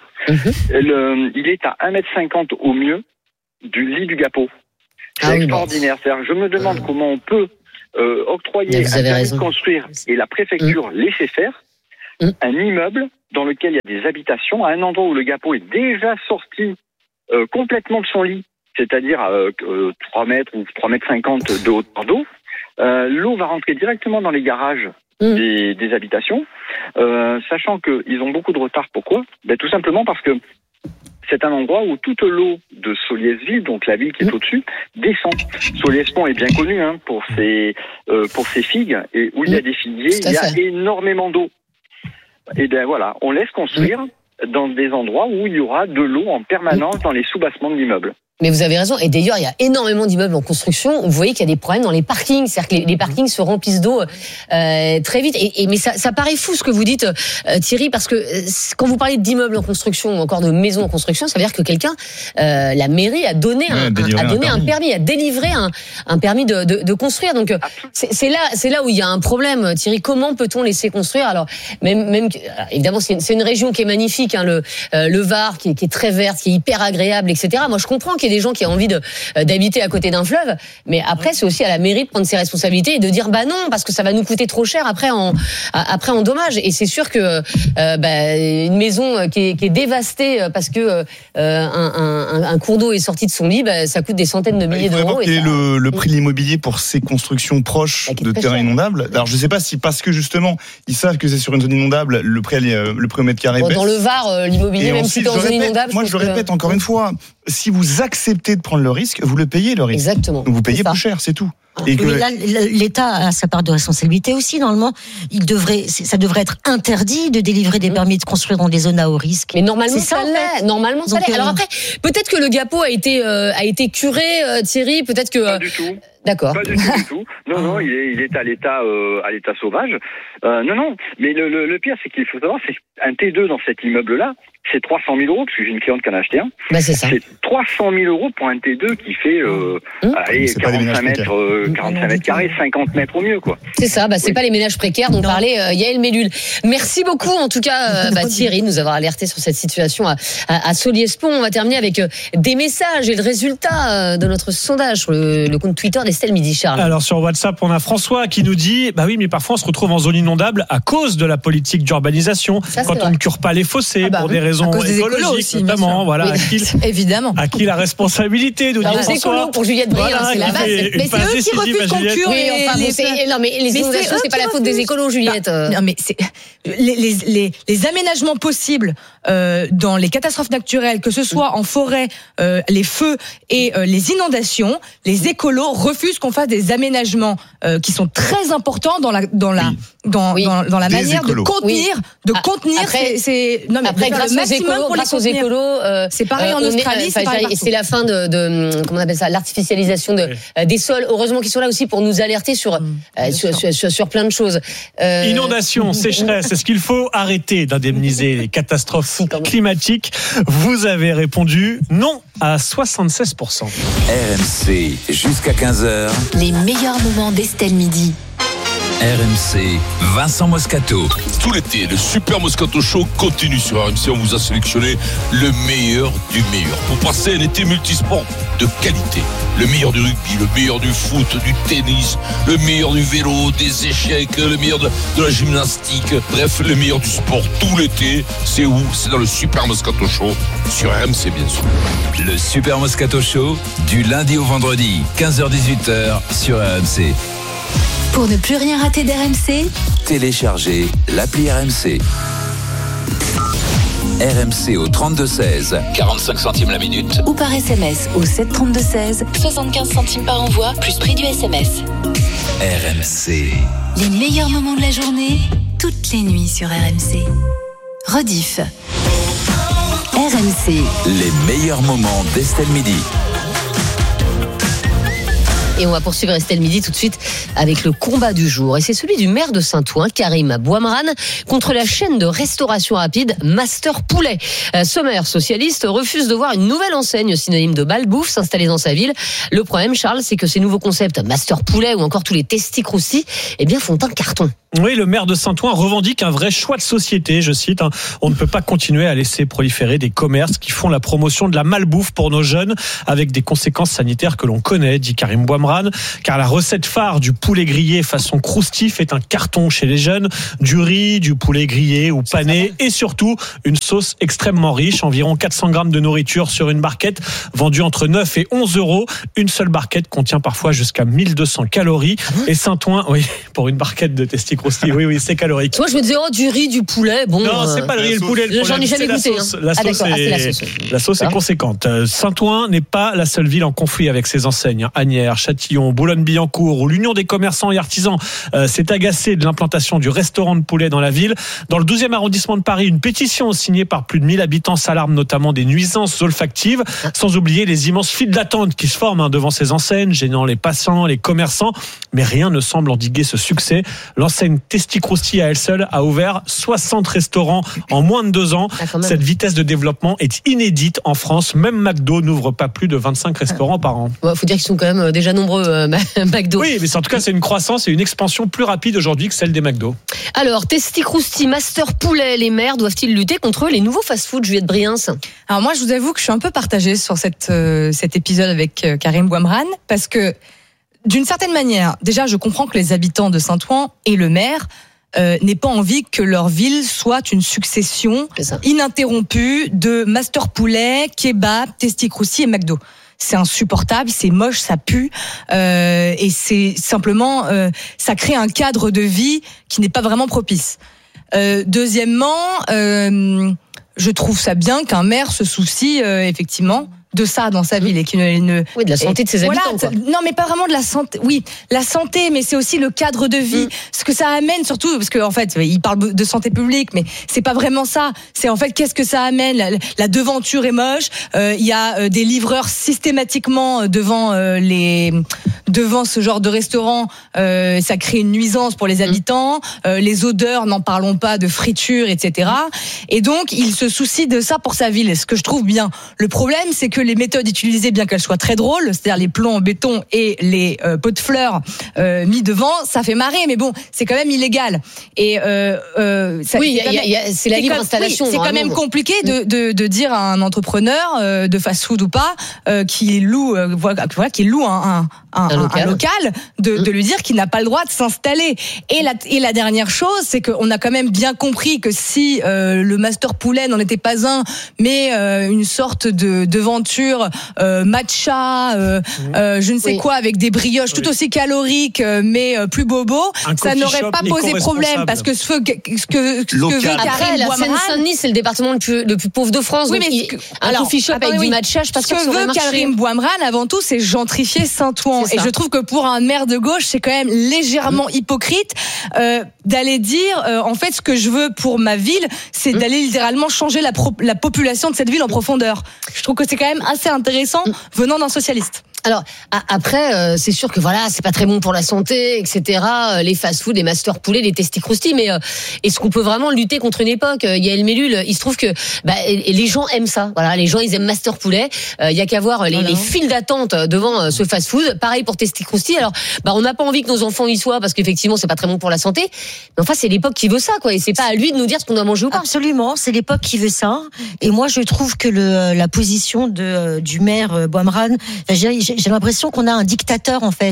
Il est à 1,50 m au mieux du lit du Gapot. C'est extraordinaire. C'est-à-dire, je me demande comment on peut octroyer un permis de construire et la préfecture laisser faire un immeuble dans lequel il y a des habitations à un endroit où le Gapot est déjà sorti complètement de son lit, c'est-à-dire 3 mètres ou 3,50 m de hauteur d'eau. L'eau va rentrer directement dans les garages des habitations, sachant qu'ils ont beaucoup de retard. Pourquoi ? Tout simplement parce que c'est un endroit où toute l'eau de Solliès-Ville, donc la ville qui est au-dessus, descend. Solliès-Pont est bien connu pour ses figues, et où il y a des figuiers, il y a énormément d'eau. Et voilà, on laisse construire dans des endroits où il y aura de l'eau en permanence dans les sous-bassements de l'immeuble. Mais vous avez raison. Et d'ailleurs, il y a énormément d'immeubles en construction. Vous voyez qu'il y a des problèmes dans les parkings. C'est-à-dire que les parkings se remplissent d'eau très vite. Mais ça paraît fou ce que vous dites, Thierry, parce que quand vous parlez d'immeubles en construction ou encore de maisons en construction, ça veut dire que quelqu'un, la mairie a donné un permis, a délivré un permis de construire. Donc c'est là où il y a un problème, Thierry. Comment peut-on laisser construire ? Alors même évidemment, c'est une région qui est magnifique, le Var, qui est très verte, qui est hyper agréable, etc. Moi, je comprends qu'il y ait des gens qui ont envie d'habiter à côté d'un fleuve, mais après c'est aussi à la mairie de prendre ses responsabilités et de dire non, parce que ça va nous coûter trop cher après en dommages. Et c'est sûr que une maison qui est dévastée parce que un cours d'eau est sorti de son lit, ça coûte des centaines de milliers d'euros. Quel est le prix de l'immobilier pour ces constructions proches de terrains inondables ? Alors je ne sais pas si parce que justement ils savent que c'est sur une zone inondable, le prix au mètre carré baisse. Dans le Var, l'immobilier, même si c'est en zone inondable. Moi je le répète encore une fois, si vous acceptez de prendre le risque, vous le payez le risque. Exactement. Donc vous payez plus cher, c'est tout. Et mais là, l'État a sa part de responsabilité aussi. Normalement, ça devrait être interdit de délivrer des permis de construire dans des zones à haut risque. Mais normalement, ça l'est. Normalement, ça l'est. Alors après, peut-être que le Gapot a été curé, Thierry. Peut-être que. Pas du tout. D'accord. Pas du tout. Non, il est à l'état sauvage. Non. Mais le pire, c'est qu'il faut savoir, c'est un T2 dans cet immeuble-là, c'est 300 000 euros, parce que j'ai une cliente qui en a acheté un. C'est ça. C'est 300 000 euros pour un T2 qui fait 45 mètres carrés, 50 mètres au mieux, quoi. C'est ça. C'est pas les ménages précaires dont parlait Yael Mellul. Merci beaucoup, en tout cas, Thierry, de nous avoir alerté sur cette situation à Solliès-Pont. On va terminer avec des messages et le résultat de notre sondage sur le compte Twitter d'Estelle Midi, Charles. Alors sur WhatsApp, on a François qui nous dit oui, mais parfois on se retrouve en zone inondable à cause de la politique d'urbanisation, quand on ne cure pas les fossés pour des raisons écologiques aussi, notamment. Voilà, évidemment. À qui la responsabilité de dire les écolos pour Juliette Briand, c'est la base. Mais c'est eux qui refusent qu'on cure non, mais les inondations, c'est pas la faute des écolos, Juliette. Non, mais c'est les aménagements possibles dans les catastrophes naturelles, que ce soit en forêt, les feux et les inondations, les écolos refusent qu'on fasse des aménagements qui sont très importants dans la manière de contenir après grâce aux écolos, c'est pareil en Australie, c'est la fin de comment on appelle ça, l'artificialisation des sols. Heureusement qu'ils sont là aussi pour nous alerter sur plein de choses. Inondation, sécheresse, est-ce qu'il faut arrêter d'indemniser les catastrophes climatiques ? Vous avez répondu non à 76%. RMC jusqu'à 15h. Les meilleurs moments d'Estelle Midi. RMC, Vincent Moscato. Tout l'été, le Super Moscato Show continue sur RMC. On vous a sélectionné le meilleur du meilleur pour passer un été multisport de qualité. Le meilleur du rugby, le meilleur du foot, du tennis, le meilleur du vélo, des échecs, le meilleur de la gymnastique. Bref, le meilleur du sport tout l'été. C'est où ? C'est dans le Super Moscato Show sur RMC, bien sûr. Le Super Moscato Show, du lundi au vendredi, 15h-18h sur RMC. Pour ne plus rien rater d'RMC, téléchargez l'appli RMC. RMC au 32-16, 45 centimes la minute. Ou par SMS au 732-16, 75 centimes par envoi, plus prix du SMS. RMC. Les meilleurs moments de la journée, toutes les nuits sur RMC. Rediff. RMC. Les meilleurs moments d'Estelle Midi. Et on va poursuivre Estelle Midi tout de suite avec le combat du jour. Et c'est celui du maire de Saint-Ouen, Karim Bouamrane, contre la chaîne de restauration rapide Master Poulet. Ce maire socialiste refuse de voir une nouvelle enseigne synonyme de malbouffe s'installer dans sa ville. Le problème, Charles, c'est que ces nouveaux concepts Master Poulet ou encore tous les Testi Crousty, font un carton. Oui, le maire de Saint-Ouen revendique un vrai choix de société. Je cite, on ne peut pas continuer à laisser proliférer des commerces qui font la promotion de la malbouffe pour nos jeunes avec des conséquences sanitaires que l'on connaît, dit Karim Bouamrane, car la recette phare du poulet grillé façon crousty fait un carton chez les jeunes. Du riz, du poulet grillé ou pané et surtout une sauce extrêmement riche, environ 400 grammes de nourriture sur une barquette, vendue entre 9 et 11 euros. Une seule barquette contient parfois jusqu'à 1200 calories. Et Saint-Ouen, oui, pour une barquette de Testi Crousty, oui, c'est calorique. Moi, je me disais, du riz, du poulet, bon. Non, c'est pas le riz et le poulet. J'en ai jamais goûté. La sauce est conséquente. Saint-Ouen n'est pas la seule ville en conflit avec ses enseignes. Asnières, Châtillon, Boulogne-Billancourt, où l'Union des commerçants et artisans s'est agacée de l'implantation du restaurant de poulet dans la ville. Dans le 12e arrondissement de Paris, une pétition signée par plus de 1000 habitants s'alarme notamment des nuisances olfactives, sans oublier les immenses files d'attente qui se forment devant ces enseignes, gênant les passants, les commerçants. Mais rien ne semble endiguer ce succès. L'enseigne Testi Crousty à elle seule a ouvert 60 restaurants en moins de 2 ans. Cette vitesse de développement est inédite en France. Même McDo n'ouvre pas plus de 25 restaurants par an. Faut dire qu'ils sont quand même déjà nombreux, McDo. Oui, mais en tout cas, c'est une croissance et une expansion plus rapide aujourd'hui que celle des McDo. Alors, Testi Crousty, Master Poulet, les maires doivent-ils lutter contre les nouveaux fast-food, Juliette Briens? Alors moi, je vous avoue que je suis un peu partagée sur cet épisode avec Karim Bouamrane, parce que d'une certaine manière, déjà, je comprends que les habitants de Saint-Ouen et le maire n'aient pas envie que leur ville soit une succession ininterrompue de Master Poulet, Kebab, Testi Crousty et McDo. C'est insupportable, c'est moche, ça pue, et c'est simplement, ça crée un cadre de vie qui n'est pas vraiment propice. Deuxièmement, je trouve ça bien qu'un maire se soucie effectivement de ça dans sa ville et qui ne oui, de la santé de ses habitants. Non, mais pas vraiment de la santé. Oui, la santé, mais c'est aussi le cadre de vie. Ce que ça amène, surtout parce qu'en fait, il parle de santé publique, mais c'est pas vraiment ça. C'est en fait qu'est-ce que ça amène. La devanture est moche. Il y a des livreurs systématiquement devant ce genre de restaurant. Ça crée une nuisance pour les habitants. Les odeurs, n'en parlons pas, de friture, etc. Et donc, il se soucie de ça pour sa ville. Ce que je trouve bien. Le problème, c'est que les méthodes utilisées, bien qu'elles soient très drôles, c'est-à-dire les plombs en béton et les pots de fleurs mis devant, ça fait marrer, mais bon, c'est quand même illégal. Et c'est la libre installation. C'est quand même compliqué de dire à un entrepreneur de fast-food ou pas qui loue un local, de lui dire qu'il n'a pas le droit de s'installer. Et la dernière chose, c'est qu'on a quand même bien compris que si le Master Poulet n'en était pas un, mais une sorte de devanture matcha, je ne sais quoi, avec des brioches tout aussi caloriques, mais plus bobo, ça n'aurait pas posé problème, parce que ce que veut après, la Seine-Saint-Denis, c'est le département le plus pauvre de France. Oui, donc mais un coffee shop avec du matcha, je pense que ce que veut Karim Bouamrane, avant tout, c'est gentrifier Saint-Ouen. Et je trouve que pour un maire de gauche, c'est quand même légèrement hypocrite d'aller dire, en fait, ce que je veux pour ma ville, c'est d'aller littéralement changer la population de cette ville en profondeur. Je trouve que c'est quand même assez intéressant venant d'un socialiste. Alors après, c'est sûr que voilà, c'est pas très bon pour la santé, etc. Les fast-food, les Master Poulet, les Testi Crousty, mais est-ce qu'on peut vraiment lutter contre une époque? Yael Mellul, il se trouve que les gens aiment ça. Voilà, les gens ils aiment Master Poulet. Il y a qu'à voir les files d'attente devant ce fast-food. Pareil pour Testi Crousty. Alors, on n'a pas envie que nos enfants y soient parce qu'effectivement c'est pas très bon pour la santé. Mais enfin, c'est l'époque qui veut ça, quoi. Et c'est pas à lui de nous dire ce qu'on doit manger ou pas. Absolument, c'est l'époque qui veut ça. Et moi, je trouve que la position du maire Bouamrane, j'ai l'impression qu'on a un dictateur en fait.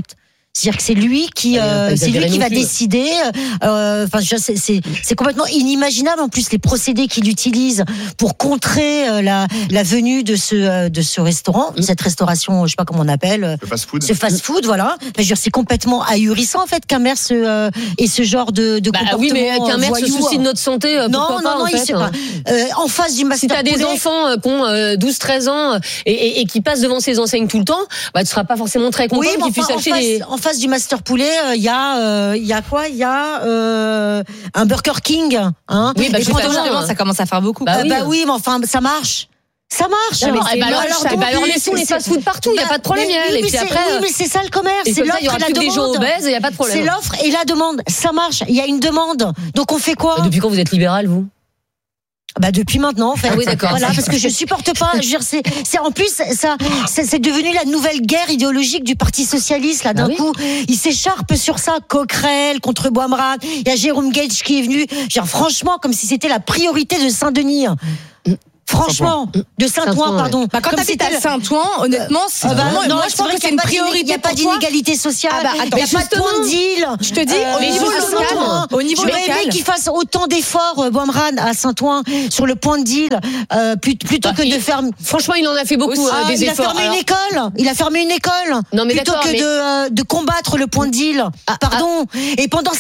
C'est-à-dire que c'est lui qui va décider. Enfin, c'est complètement inimaginable. En plus, les procédés qu'il utilise pour contrer la venue de ce restaurant, cette restauration, je sais pas comment on appelle, le fast-food. Ce fast-food, voilà. Enfin, je veux dire, c'est complètement ahurissant en fait qu'un maire ait ce genre de comportement. Oui, mais qu'un maire se soucie de notre santé. Non, il sait pas. En face du Master Poulet. Si t'as des enfants qui ont 12-13 ans et qui passent devant ces enseignes tout le temps, tu seras pas forcément très content qu'ils puissent acheter en face du Master Poulet, il y a quoi? Il y a un Burger King, hein. Oui, justement, ça commence à faire beaucoup. Oui, mais enfin, ça marche. Ça marche. Alors laissons les fast-food partout, il n'y a pas de problème. Oui, mais c'est ça le commerce. C'est l'offre et la demande. Des gens obèses, il n'y a pas de problème. C'est l'offre et la demande. Ça marche. Il y a une demande. Donc on fait quoi? Depuis quand vous êtes libéral, vous? Depuis maintenant en fait. Ah oui, d'accord. Voilà, parce que je supporte pas. Je veux dire, c'est en plus ça, c'est devenu la nouvelle guerre idéologique du Parti socialiste là. D'un coup, il s'écharpe sur ça. Coquerel contre Boimard. Il y a Jérôme Gage qui est venu. Genre franchement, comme si c'était la priorité de Saint-Denis. Franchement, de Saint-Ouen, pardon. Quand t'habites à Saint-Ouen, honnêtement, moi je pense que c'est une priorité. Il n'y a pas d'inégalité sociale. Il n'y a pas de point de deal. Je te dis, au niveau local. J'aurais aimé qu'il fasse autant d'efforts, Boimard, à Saint-Ouen, sur le point de deal, plutôt que de faire. Franchement, il en a fait beaucoup des efforts. Il a fermé une école. Non, mais plutôt que de combattre le point de deal. Pardon. Et pendant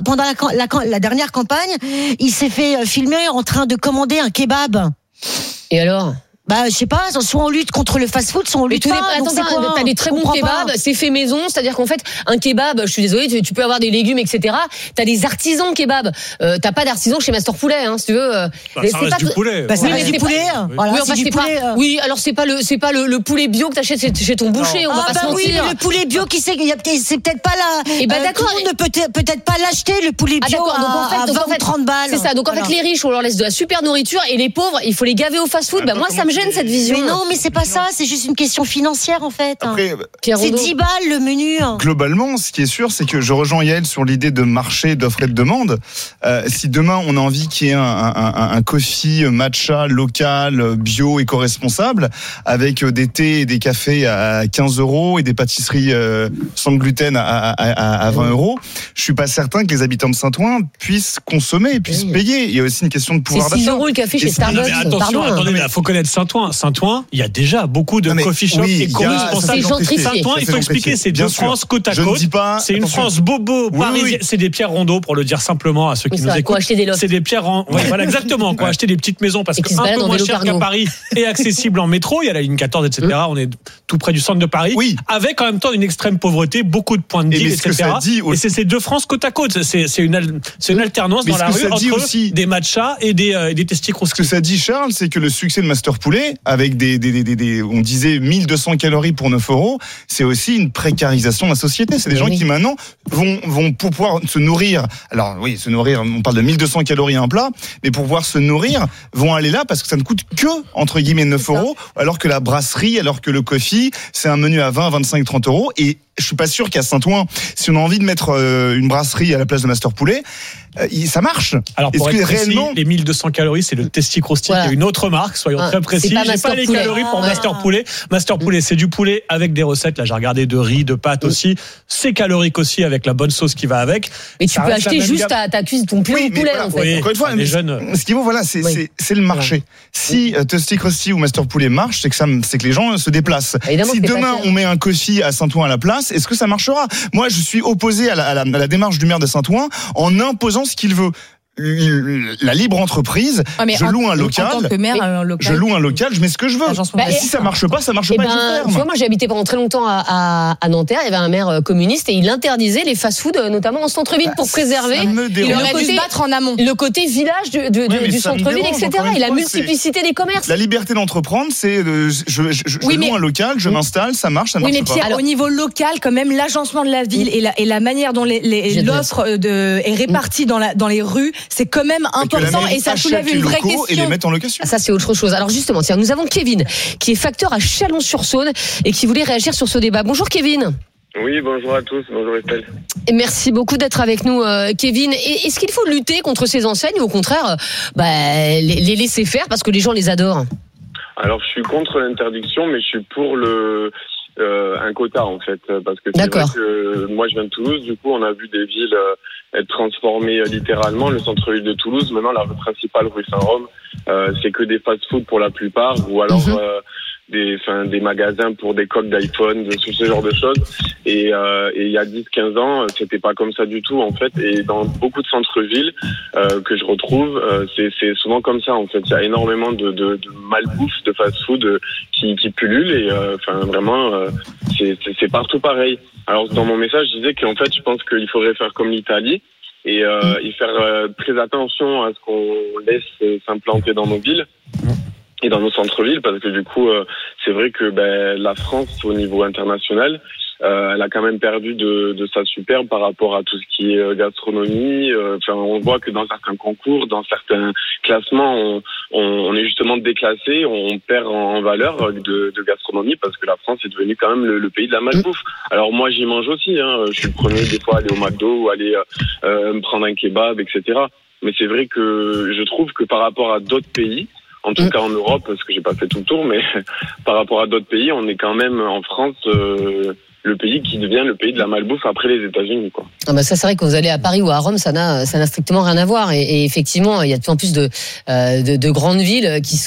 la dernière campagne, il s'est fait filmer en train de commander un kebab. Et alors? Je sais pas, soit on lutte contre le fast-food, soit on lutte pas. Attends, t'as des très bons kebabs, c'est fait maison, c'est-à-dire qu'en fait, un kebab, je suis désolée, tu peux avoir des légumes, etc. T'as des artisans kebab. T'as pas d'artisans chez Master Poulet, si tu veux. Ça reste du poulet. Ça reste du poulet. Oui, alors c'est pas le poulet bio que t'achètes chez ton boucher, on va pas se mentir. Oui, le poulet bio c'est peut-être pas là. Et d'accord. Tout le monde ne peut-être pas l'acheter, le poulet bio à 20 ou 30 balles. C'est ça, donc en fait, les riches, on leur laisse de la super nourriture et les pauvres, il faut les gaver au fast-food. Moi, ça me gêne cette vision. Mais non, mais c'est pas ça, c'est juste une question financière en fait. Après, c'est 10 balles le menu. Globalement, ce qui est sûr, c'est que je rejoins Yael sur l'idée de marché, d'offre et de demande. Si demain on a envie qu'il y ait un coffee matcha local, bio, éco-responsable, avec des thés et des cafés à 15 € et des pâtisseries sans gluten à 20 €, je suis pas certain que les habitants de Saint-Ouen puissent consommer, puissent payer. Il y a aussi une question de pouvoir d'achat. C'est 6 € le café chez Starbucks. Mais attention, attendez, il faut connaître Saint-Ouen. Saint-Ouen, il y a déjà beaucoup de coffee shops éco-responsables. Saint-Ouen, il faut expliquer, c'est deux France côte à côte. C'est une France bobo parisienne. C'est des pierres rondeaux, pour le dire simplement à ceux qui nous écoutent. C'est des pierres rondeaux. Voilà, exactement. Quoi, acheter des petites maisons parce que un peu moins cher qu'à Paris et accessible en métro. Il y a la ligne 14, etc. On est tout près du centre de Paris. Avec en même temps une extrême pauvreté, beaucoup de points de deal, etc. Et c'est ces deux France côte à côte. C'est une alternance dans la rue entre des matchas et des testicules. Ce que ça dit, Charles, c'est que le succès de Master Poulet, avec on disait 1200 calories pour 9 €, c'est aussi une précarisation de la société. C'est des gens qui maintenant vont pour pouvoir se nourrir. Alors oui, se nourrir, on parle de 1200 calories un plat, mais pour pouvoir se nourrir, vont aller là parce que ça ne coûte que, entre guillemets, 9 €, alors que la brasserie, alors que le coffee, c'est un menu à 20, 25, 30 €. Et je suis pas sûr qu'à Saint-Ouen, si on a envie de mettre une brasserie à la place de Master Poulet, ça marche. Alors pour être précis, les 1200 calories, c'est le Testi Crousty. Il y a une autre marque, soyons très précis. J'ai pas les calories pour Master Poulet. Master Poulet, c'est du poulet avec des recettes. Là, j'ai regardé de riz, de pâtes aussi. C'est calorique aussi avec la bonne sauce qui va avec. Mais tu peux acheter juste ta cuisse, ton poulet en poulet en fait. Encore une fois, ce qu'il faut, c'est le marché. Si Testi Crousty ou Master Poulet marche, c'est que les gens se déplacent. Si demain on met un coffee à Saint-Ouen à la place, est-ce que ça marchera? Moi, je suis opposé à la démarche du maire de Saint-Ouen en imposant ce qu'il veut. La libre entreprise, je loue un local, je mets ce que je veux. Et si ça marche pas, ça marche pas. Tu vois, moi j'ai habité pendant très longtemps à Nanterre, il y avait un maire communiste et il interdisait les fast-food, notamment en centre-ville, pour préserver le côté village du centre-ville, etc. Et la multiplicité des commerces. La liberté d'entreprendre, c'est je loue un local, je m'installe, ça marche, ça marche pas. Oui, mais Pierre, au niveau local, quand même, l'agencement de la ville et la manière dont l'offre est répartie dans les rues, c'est quand même important et ça soulève une vraie question. Et les mettre en location. Ça, c'est autre chose. Alors justement, tiens, nous avons Kevin, qui est facteur à Chalon-sur-Saône et qui voulait réagir sur ce débat. Bonjour Kevin. Oui, bonjour à tous, bonjour Estelle. Et merci beaucoup d'être avec nous, Kevin. Est-ce qu'il faut lutter contre ces enseignes ou au contraire les laisser faire parce que les gens les adorent? Alors, je suis contre l'interdiction, mais je suis pour un quota en fait, parce que c'est vrai que moi je viens de Toulouse, du coup on a vu des villes être transformées littéralement. Le centre-ville de Toulouse, maintenant la rue principale, rue Saint-Rome, c'est que des fast-food pour la plupart, ou alors des magasins pour des coques d'iPhone, ce genre de choses. Et il y a 10-15 ans, c'était pas comme ça du tout en fait. Et dans beaucoup de centres-villes que je retrouve, c'est souvent comme ça en fait. Il y a énormément de malbouffe, de fast-food qui pullulent et vraiment c'est partout pareil. Alors dans mon message, je disais qu'en fait, je pense qu'il faudrait faire comme l'Italie et faire très attention à ce qu'on laisse s'implanter dans nos villes et dans nos centres-villes, parce que du coup, c'est vrai que la France, au niveau international, elle a quand même perdu de sa superbe par rapport à tout ce qui est gastronomie. On voit que dans certains concours, dans certains classements, on est justement déclassé, on perd en valeur de gastronomie, parce que la France est devenue quand même le pays de la malbouffe. Alors moi, j'y mange aussi. Je suis le premier des fois à aller au McDo ou aller me prendre un kebab, etc. Mais c'est vrai que je trouve que par rapport à d'autres pays, en tout cas en Europe, parce que j'ai pas fait tout le tour, mais par rapport à d'autres pays, on est quand même en France le pays qui devient le pays de la malbouffe après les États-Unis, quoi. Ah bah ça, c'est vrai que vous allez à Paris ou à Rome, ça n'a strictement rien à voir. Et effectivement, il y a de plus en plus de grandes villes qui